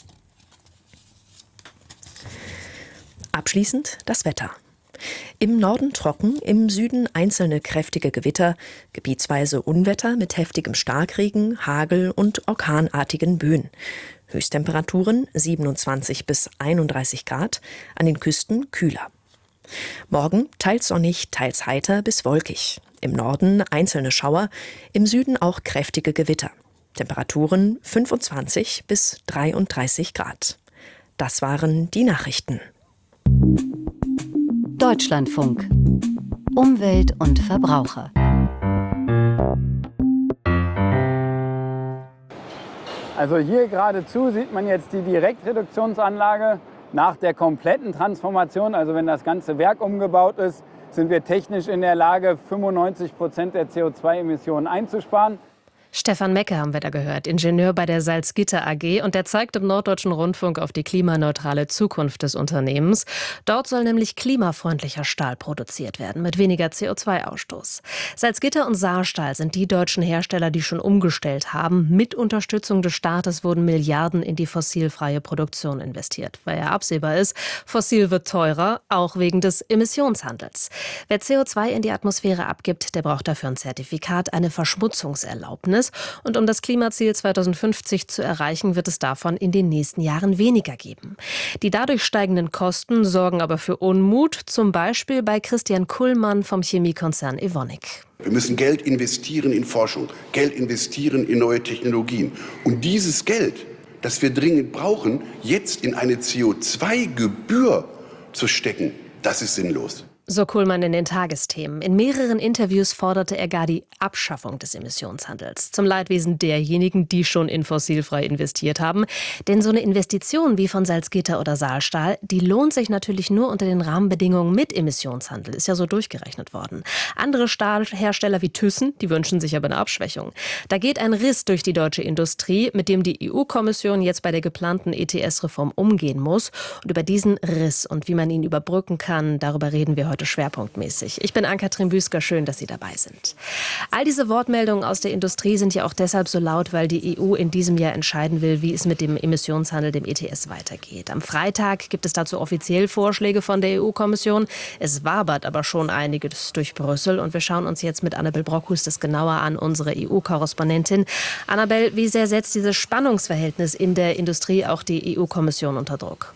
Abschließend das Wetter. Im Norden trocken, im Süden einzelne kräftige Gewitter, gebietsweise Unwetter mit heftigem Starkregen, Hagel und orkanartigen Böen. Höchsttemperaturen 27 bis 31 Grad, an den Küsten kühler. Morgen teils sonnig, teils heiter bis wolkig. Im Norden einzelne Schauer, im Süden auch kräftige Gewitter. Temperaturen 25 bis 33 Grad. Das waren die Nachrichten. Deutschlandfunk. Umwelt und Verbraucher. Also hier geradezu sieht man jetzt die Direktreduktionsanlage. Nach der kompletten Transformation, also wenn das ganze Werk umgebaut ist, sind wir technisch in der Lage, 95% der CO2-Emissionen einzusparen. Stefan Mecke haben wir da gehört, Ingenieur bei der Salzgitter AG, und der zeigt im Norddeutschen Rundfunk auf die klimaneutrale Zukunft des Unternehmens. Dort soll nämlich klimafreundlicher Stahl produziert werden, mit weniger CO2-Ausstoß. Salzgitter und Saarstahl sind die deutschen Hersteller, die schon umgestellt haben. Mit Unterstützung des Staates wurden Milliarden in die fossilfreie Produktion investiert, weil ja absehbar ist, fossil wird teurer, auch wegen des Emissionshandels. Wer CO2 in die Atmosphäre abgibt, der braucht dafür ein Zertifikat, eine Verschmutzungserlaubnis. Und um das Klimaziel 2050 zu erreichen, wird es davon in den nächsten Jahren weniger geben. Die dadurch steigenden Kosten sorgen aber für Unmut, zum Beispiel bei Christian Kullmann vom Chemiekonzern Evonik. Wir müssen Geld investieren in Forschung, Geld investieren in neue Technologien. Und dieses Geld, das wir dringend brauchen, jetzt in eine CO2-Gebühr zu stecken, das ist sinnlos. So Kuhlmann in den Tagesthemen. In mehreren Interviews forderte er gar die Abschaffung des Emissionshandels. Zum Leidwesen derjenigen, die schon in fossilfrei investiert haben. Denn so eine Investition wie von Salzgitter oder Saarstahl, die lohnt sich natürlich nur unter den Rahmenbedingungen mit Emissionshandel. Ist ja so durchgerechnet worden. Andere Stahlhersteller wie Thyssen, die wünschen sich aber eine Abschwächung. Da geht ein Riss durch die deutsche Industrie, mit dem die EU-Kommission jetzt bei der geplanten ETS-Reform umgehen muss. Und über diesen Riss und wie man ihn überbrücken kann, darüber reden wir heute schwerpunktmäßig. Ich bin Ann-Kathrin Büsker, schön, dass Sie dabei sind. All diese Wortmeldungen aus der Industrie sind ja auch deshalb so laut, weil die EU in diesem Jahr entscheiden will, wie es mit dem Emissionshandel, dem ETS, weitergeht. Am Freitag gibt es dazu offiziell Vorschläge von der EU-Kommission. Es wabert aber schon einiges durch Brüssel und wir schauen uns jetzt mit Annabel Brockhus das genauer an, unsere EU-Korrespondentin. Annabel, wie sehr setzt dieses Spannungsverhältnis in der Industrie auch die EU-Kommission unter Druck?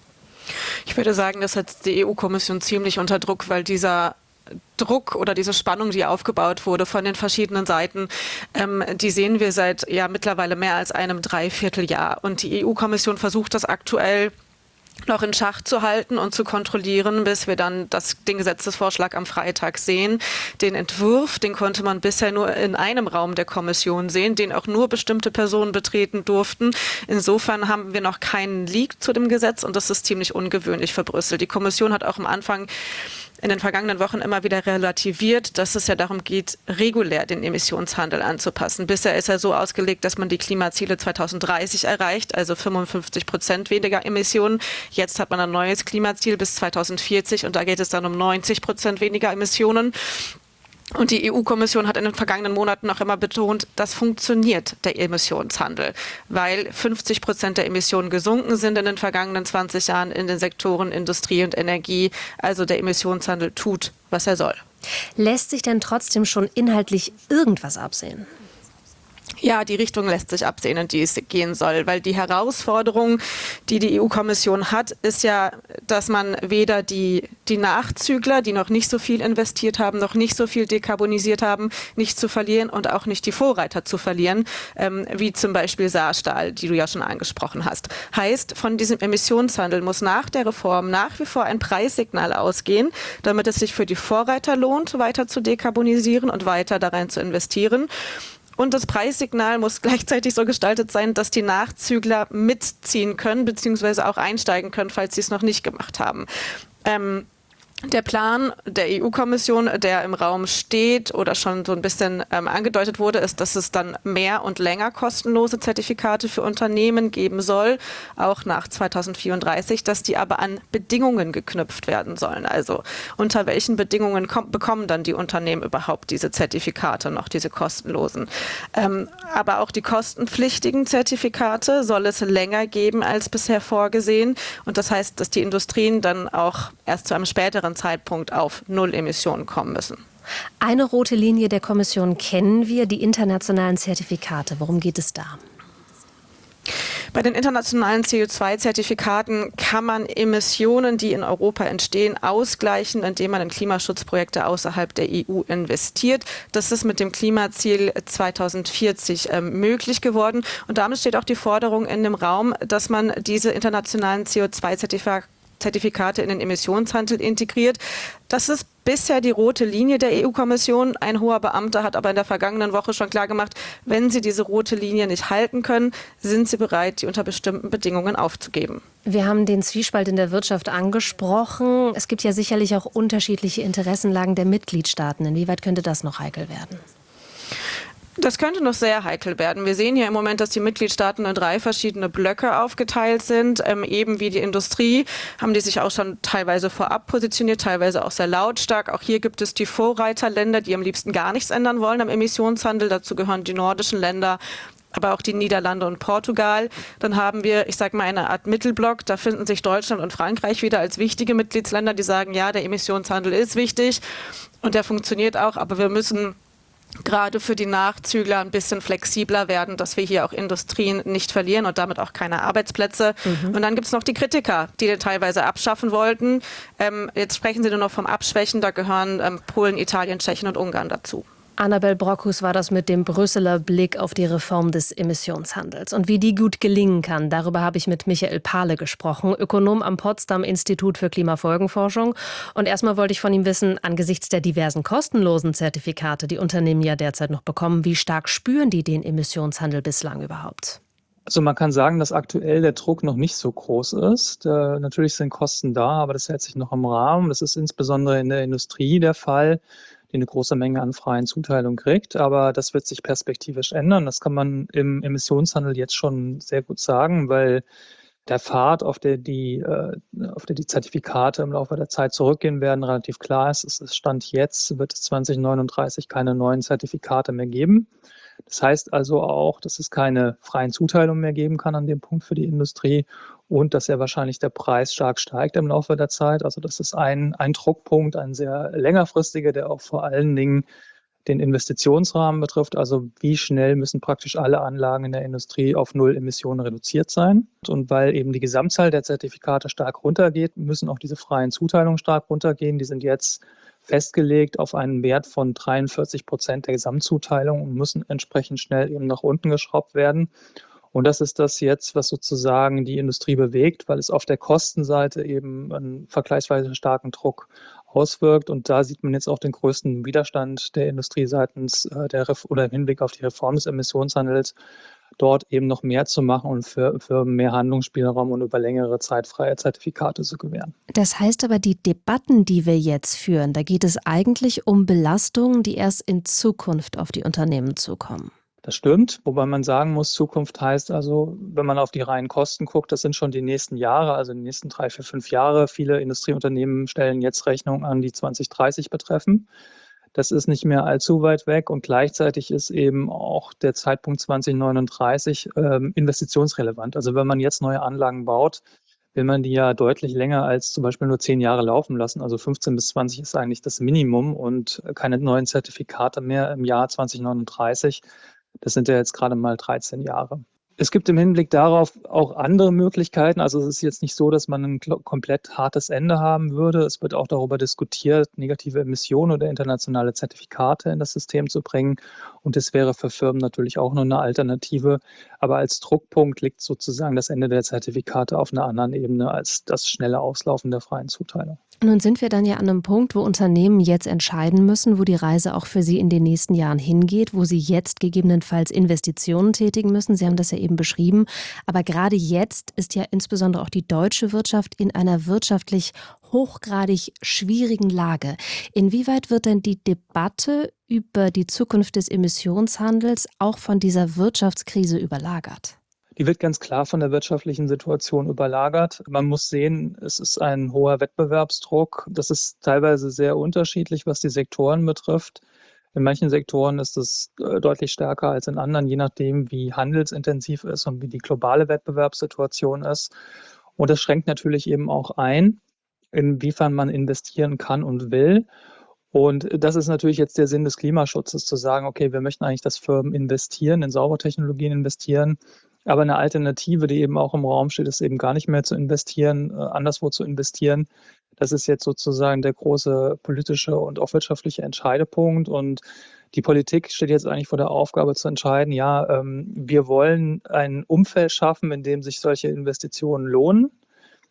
Ich würde sagen, das setzt die EU-Kommission ziemlich unter Druck, weil dieser Druck oder diese Spannung, die aufgebaut wurde von den verschiedenen Seiten, die sehen wir seit mittlerweile mehr als einem Dreivierteljahr. Und die EU-Kommission versucht das aktuell noch in Schach zu halten und zu kontrollieren, bis wir dann den Gesetzesvorschlag am Freitag sehen. Den Entwurf, den konnte man bisher nur in einem Raum der Kommission sehen, den auch nur bestimmte Personen betreten durften. Insofern haben wir noch keinen Leak zu dem Gesetz und das ist ziemlich ungewöhnlich für Brüssel. Die Kommission hat auch am Anfang in den vergangenen Wochen immer wieder relativiert, dass es ja darum geht, regulär den Emissionshandel anzupassen. Bisher ist er so ausgelegt, dass man die Klimaziele 2030 erreicht, also 55% weniger Emissionen. Jetzt hat man ein neues Klimaziel bis 2040 und da geht es dann um 90% weniger Emissionen. Und die EU-Kommission hat in den vergangenen Monaten auch immer betont, das funktioniert, der Emissionshandel, weil 50% der Emissionen gesunken sind in den vergangenen 20 Jahren in den Sektoren Industrie und Energie. Also der Emissionshandel tut, was er soll. Lässt sich denn trotzdem schon inhaltlich irgendwas absehen? Ja, die Richtung lässt sich absehen, in die es gehen soll, weil die Herausforderung, die die EU-Kommission hat, ist ja, dass man weder die Nachzügler, die noch nicht so viel investiert haben, noch nicht so viel dekarbonisiert haben, nicht zu verlieren und auch nicht die Vorreiter zu verlieren, wie zum Beispiel Saarstahl, die du ja schon angesprochen hast. Heißt, von diesem Emissionshandel muss nach der Reform nach wie vor ein Preissignal ausgehen, damit es sich für die Vorreiter lohnt, weiter zu dekarbonisieren und weiter darin zu investieren. Und das Preissignal muss gleichzeitig so gestaltet sein, dass die Nachzügler mitziehen können, beziehungsweise auch einsteigen können, falls sie es noch nicht gemacht haben. Der Plan der EU-Kommission, der im Raum steht oder schon so ein bisschen angedeutet wurde, ist, dass es dann mehr und länger kostenlose Zertifikate für Unternehmen geben soll, auch nach 2034, dass die aber an Bedingungen geknüpft werden sollen. Also unter welchen Bedingungen bekommen dann die Unternehmen überhaupt diese Zertifikate noch, diese kostenlosen. Aber auch die kostenpflichtigen Zertifikate soll es länger geben als bisher vorgesehen. Und das heißt, dass die Industrien dann auch erst zu einem späteren Zeitpunkt auf Null Emissionen kommen müssen. Eine rote Linie der Kommission kennen wir, die internationalen Zertifikate. Worum geht es da? Bei den internationalen CO2-Zertifikaten kann man Emissionen, die in Europa entstehen, ausgleichen, indem man in Klimaschutzprojekte außerhalb der EU investiert. Das ist mit dem Klimaziel 2040 möglich geworden. Und damit steht auch die Forderung in dem Raum, dass man diese internationalen CO2-Zertifikate Zertifikate in den Emissionshandel integriert. Das ist bisher die rote Linie der EU-Kommission. Ein hoher Beamter hat aber in der vergangenen Woche schon klargemacht, wenn sie diese rote Linie nicht halten können, sind sie bereit, die unter bestimmten Bedingungen aufzugeben. Wir haben den Zwiespalt in der Wirtschaft angesprochen. Es gibt ja sicherlich auch unterschiedliche Interessenlagen der Mitgliedstaaten. Inwieweit könnte das noch heikel werden? Das könnte noch sehr heikel werden. Wir sehen hier im Moment, dass die Mitgliedstaaten in 3 verschiedene Blöcke aufgeteilt sind. Eben wie die Industrie haben die sich auch schon teilweise vorab positioniert, teilweise auch sehr lautstark. Auch hier gibt es die Vorreiterländer, die am liebsten gar nichts ändern wollen am Emissionshandel. Dazu gehören die nordischen Länder, aber auch die Niederlande und Portugal. Dann haben wir, ich sage mal, eine Art Mittelblock. Da finden sich Deutschland und Frankreich wieder als wichtige Mitgliedsländer, die sagen, ja, der Emissionshandel ist wichtig und der funktioniert auch, aber wir müssen gerade für die Nachzügler ein bisschen flexibler werden, dass wir hier auch Industrien nicht verlieren und damit auch keine Arbeitsplätze. Und dann gibt es noch die Kritiker, die den teilweise abschaffen wollten. Jetzt sprechen Sie nur noch vom Abschwächen, da gehören Polen, Italien, Tschechien und Ungarn dazu. Annabel Brockhus war das mit dem Brüsseler Blick auf die Reform des Emissionshandels. Und wie die gut gelingen kann, darüber habe ich mit Michael Pahle gesprochen, Ökonom am Potsdam Institut für Klimafolgenforschung. Und erstmal wollte ich von ihm wissen, angesichts der diversen kostenlosen Zertifikate, die Unternehmen ja derzeit noch bekommen, wie stark spüren die den Emissionshandel bislang überhaupt? Also man kann sagen, dass aktuell der Druck noch nicht so groß ist. Natürlich sind Kosten da, aber das hält sich noch im Rahmen. Das ist insbesondere in der Industrie der Fall, die eine große Menge an freien Zuteilungen kriegt. Aber das wird sich perspektivisch ändern. Das kann man im Emissionshandel jetzt schon sehr gut sagen, weil der Pfad, auf der die Zertifikate im Laufe der Zeit zurückgehen werden, relativ klar ist. Es Stand jetzt, wird es 2039 keine neuen Zertifikate mehr geben. Das heißt also auch, dass es keine freien Zuteilungen mehr geben kann an dem Punkt für die Industrie und dass ja wahrscheinlich der Preis stark steigt im Laufe der Zeit. Also das ist ein Druckpunkt, ein sehr längerfristiger, der auch vor allen Dingen den Investitionsrahmen betrifft. Also wie schnell müssen praktisch alle Anlagen in der Industrie auf 0 Emissionen reduziert sein. Und weil eben die Gesamtzahl der Zertifikate stark runtergeht, müssen auch diese freien Zuteilungen stark runtergehen. Die sind jetzt festgelegt auf einen Wert von 43% der Gesamtzuteilung und müssen entsprechend schnell eben nach unten geschraubt werden. Und das ist das jetzt, was sozusagen die Industrie bewegt, weil es auf der Kostenseite eben einen vergleichsweise starken Druck auswirkt. Und da sieht man jetzt auch den größten Widerstand der Industrie seitens oder im Hinblick auf die Reform des Emissionshandels, dort eben noch mehr zu machen und für mehr Handlungsspielraum und über längere Zeit freie Zertifikate zu gewähren. Das heißt aber, die Debatten, die wir jetzt führen, da geht es eigentlich um Belastungen, die erst in Zukunft auf die Unternehmen zukommen. Das stimmt, wobei man sagen muss, Zukunft heißt also, wenn man auf die reinen Kosten guckt, das sind schon die nächsten Jahre, also die nächsten 3, 4, 5 Jahre. Viele Industrieunternehmen stellen jetzt Rechnungen an, die 2030 betreffen. Das ist nicht mehr allzu weit weg und gleichzeitig ist eben auch der Zeitpunkt 2039 investitionsrelevant. Also wenn man jetzt neue Anlagen baut, will man die ja deutlich länger als zum Beispiel nur 10 Jahre laufen lassen. Also 15 bis 20 ist eigentlich das Minimum und keine neuen Zertifikate mehr im Jahr 2039. Das sind ja jetzt gerade mal 13 Jahre. Es gibt im Hinblick darauf auch andere Möglichkeiten. Also es ist jetzt nicht so, dass man ein komplett hartes Ende haben würde. Es wird auch darüber diskutiert, negative Emissionen oder internationale Zertifikate in das System zu bringen. Und das wäre für Firmen natürlich auch nur eine Alternative. Aber als Druckpunkt liegt sozusagen das Ende der Zertifikate auf einer anderen Ebene als das schnelle Auslaufen der freien Zuteilung. Nun sind wir dann ja an einem Punkt, wo Unternehmen jetzt entscheiden müssen, wo die Reise auch für sie in den nächsten Jahren hingeht, wo sie jetzt gegebenenfalls Investitionen tätigen müssen. Sie haben das ja eben beschrieben. Aber gerade jetzt ist ja insbesondere auch die deutsche Wirtschaft in einer wirtschaftlich hochgradig schwierigen Lage. Inwieweit wird denn die Debatte über die Zukunft des Emissionshandels auch von dieser Wirtschaftskrise überlagert? Die wird ganz klar von der wirtschaftlichen Situation überlagert. Man muss sehen, es ist ein hoher Wettbewerbsdruck. Das ist teilweise sehr unterschiedlich, was die Sektoren betrifft. In manchen Sektoren ist es deutlich stärker als in anderen, je nachdem, wie handelsintensiv ist und wie die globale Wettbewerbssituation ist. Und das schränkt natürlich eben auch ein, inwiefern man investieren kann und will. Und das ist natürlich jetzt der Sinn des Klimaschutzes, zu sagen, okay, wir möchten eigentlich, dass Firmen investieren, in saubere Technologien investieren. Aber eine Alternative, die eben auch im Raum steht, ist eben gar nicht mehr zu investieren, anderswo zu investieren. Das ist jetzt sozusagen der große politische und auch wirtschaftliche Entscheidepunkt. Und die Politik steht jetzt eigentlich vor der Aufgabe zu entscheiden, wir wollen ein Umfeld schaffen, in dem sich solche Investitionen lohnen.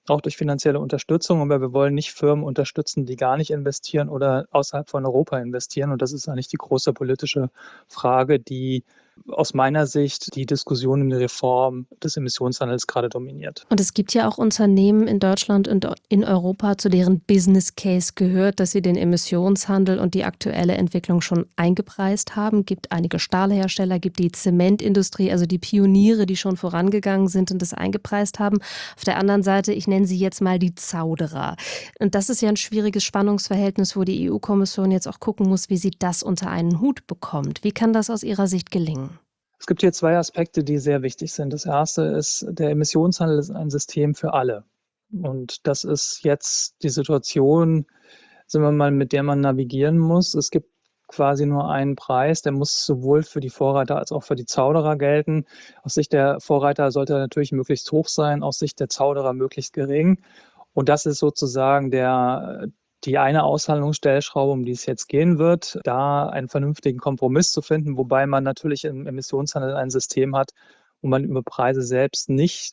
auch durch finanzielle Unterstützung. Aber wir wollen nicht Firmen unterstützen, die gar nicht investieren oder außerhalb von Europa investieren. Und das ist eigentlich die große politische Frage, die aus meiner Sicht die Diskussion um die Reform des Emissionshandels gerade dominiert. Und es gibt ja auch Unternehmen in Deutschland und in Europa, zu deren Business Case gehört, dass sie den Emissionshandel und die aktuelle Entwicklung schon eingepreist haben. Es gibt einige Stahlhersteller, gibt die Zementindustrie, also die Pioniere, die schon vorangegangen sind und das eingepreist haben. Auf der anderen Seite, ich nenne sie jetzt mal die Zauderer. Und das ist ja ein schwieriges Spannungsverhältnis, wo die EU-Kommission jetzt auch gucken muss, wie sie das unter einen Hut bekommt. Wie kann das aus Ihrer Sicht gelingen? Es gibt hier zwei Aspekte, die sehr wichtig sind. Das erste ist, der Emissionshandel ist ein System für alle. Und das ist jetzt die Situation, sagen wir mal, mit der man navigieren muss. Es gibt quasi nur einen Preis, der muss sowohl für die Vorreiter als auch für die Zauderer gelten. Aus Sicht der Vorreiter sollte er natürlich möglichst hoch sein, aus Sicht der Zauderer möglichst gering. Und das ist sozusagen die eine Aushandlungsstellschraube, um die es jetzt gehen wird, da einen vernünftigen Kompromiss zu finden, wobei man natürlich im Emissionshandel ein System hat, wo man über Preise selbst nicht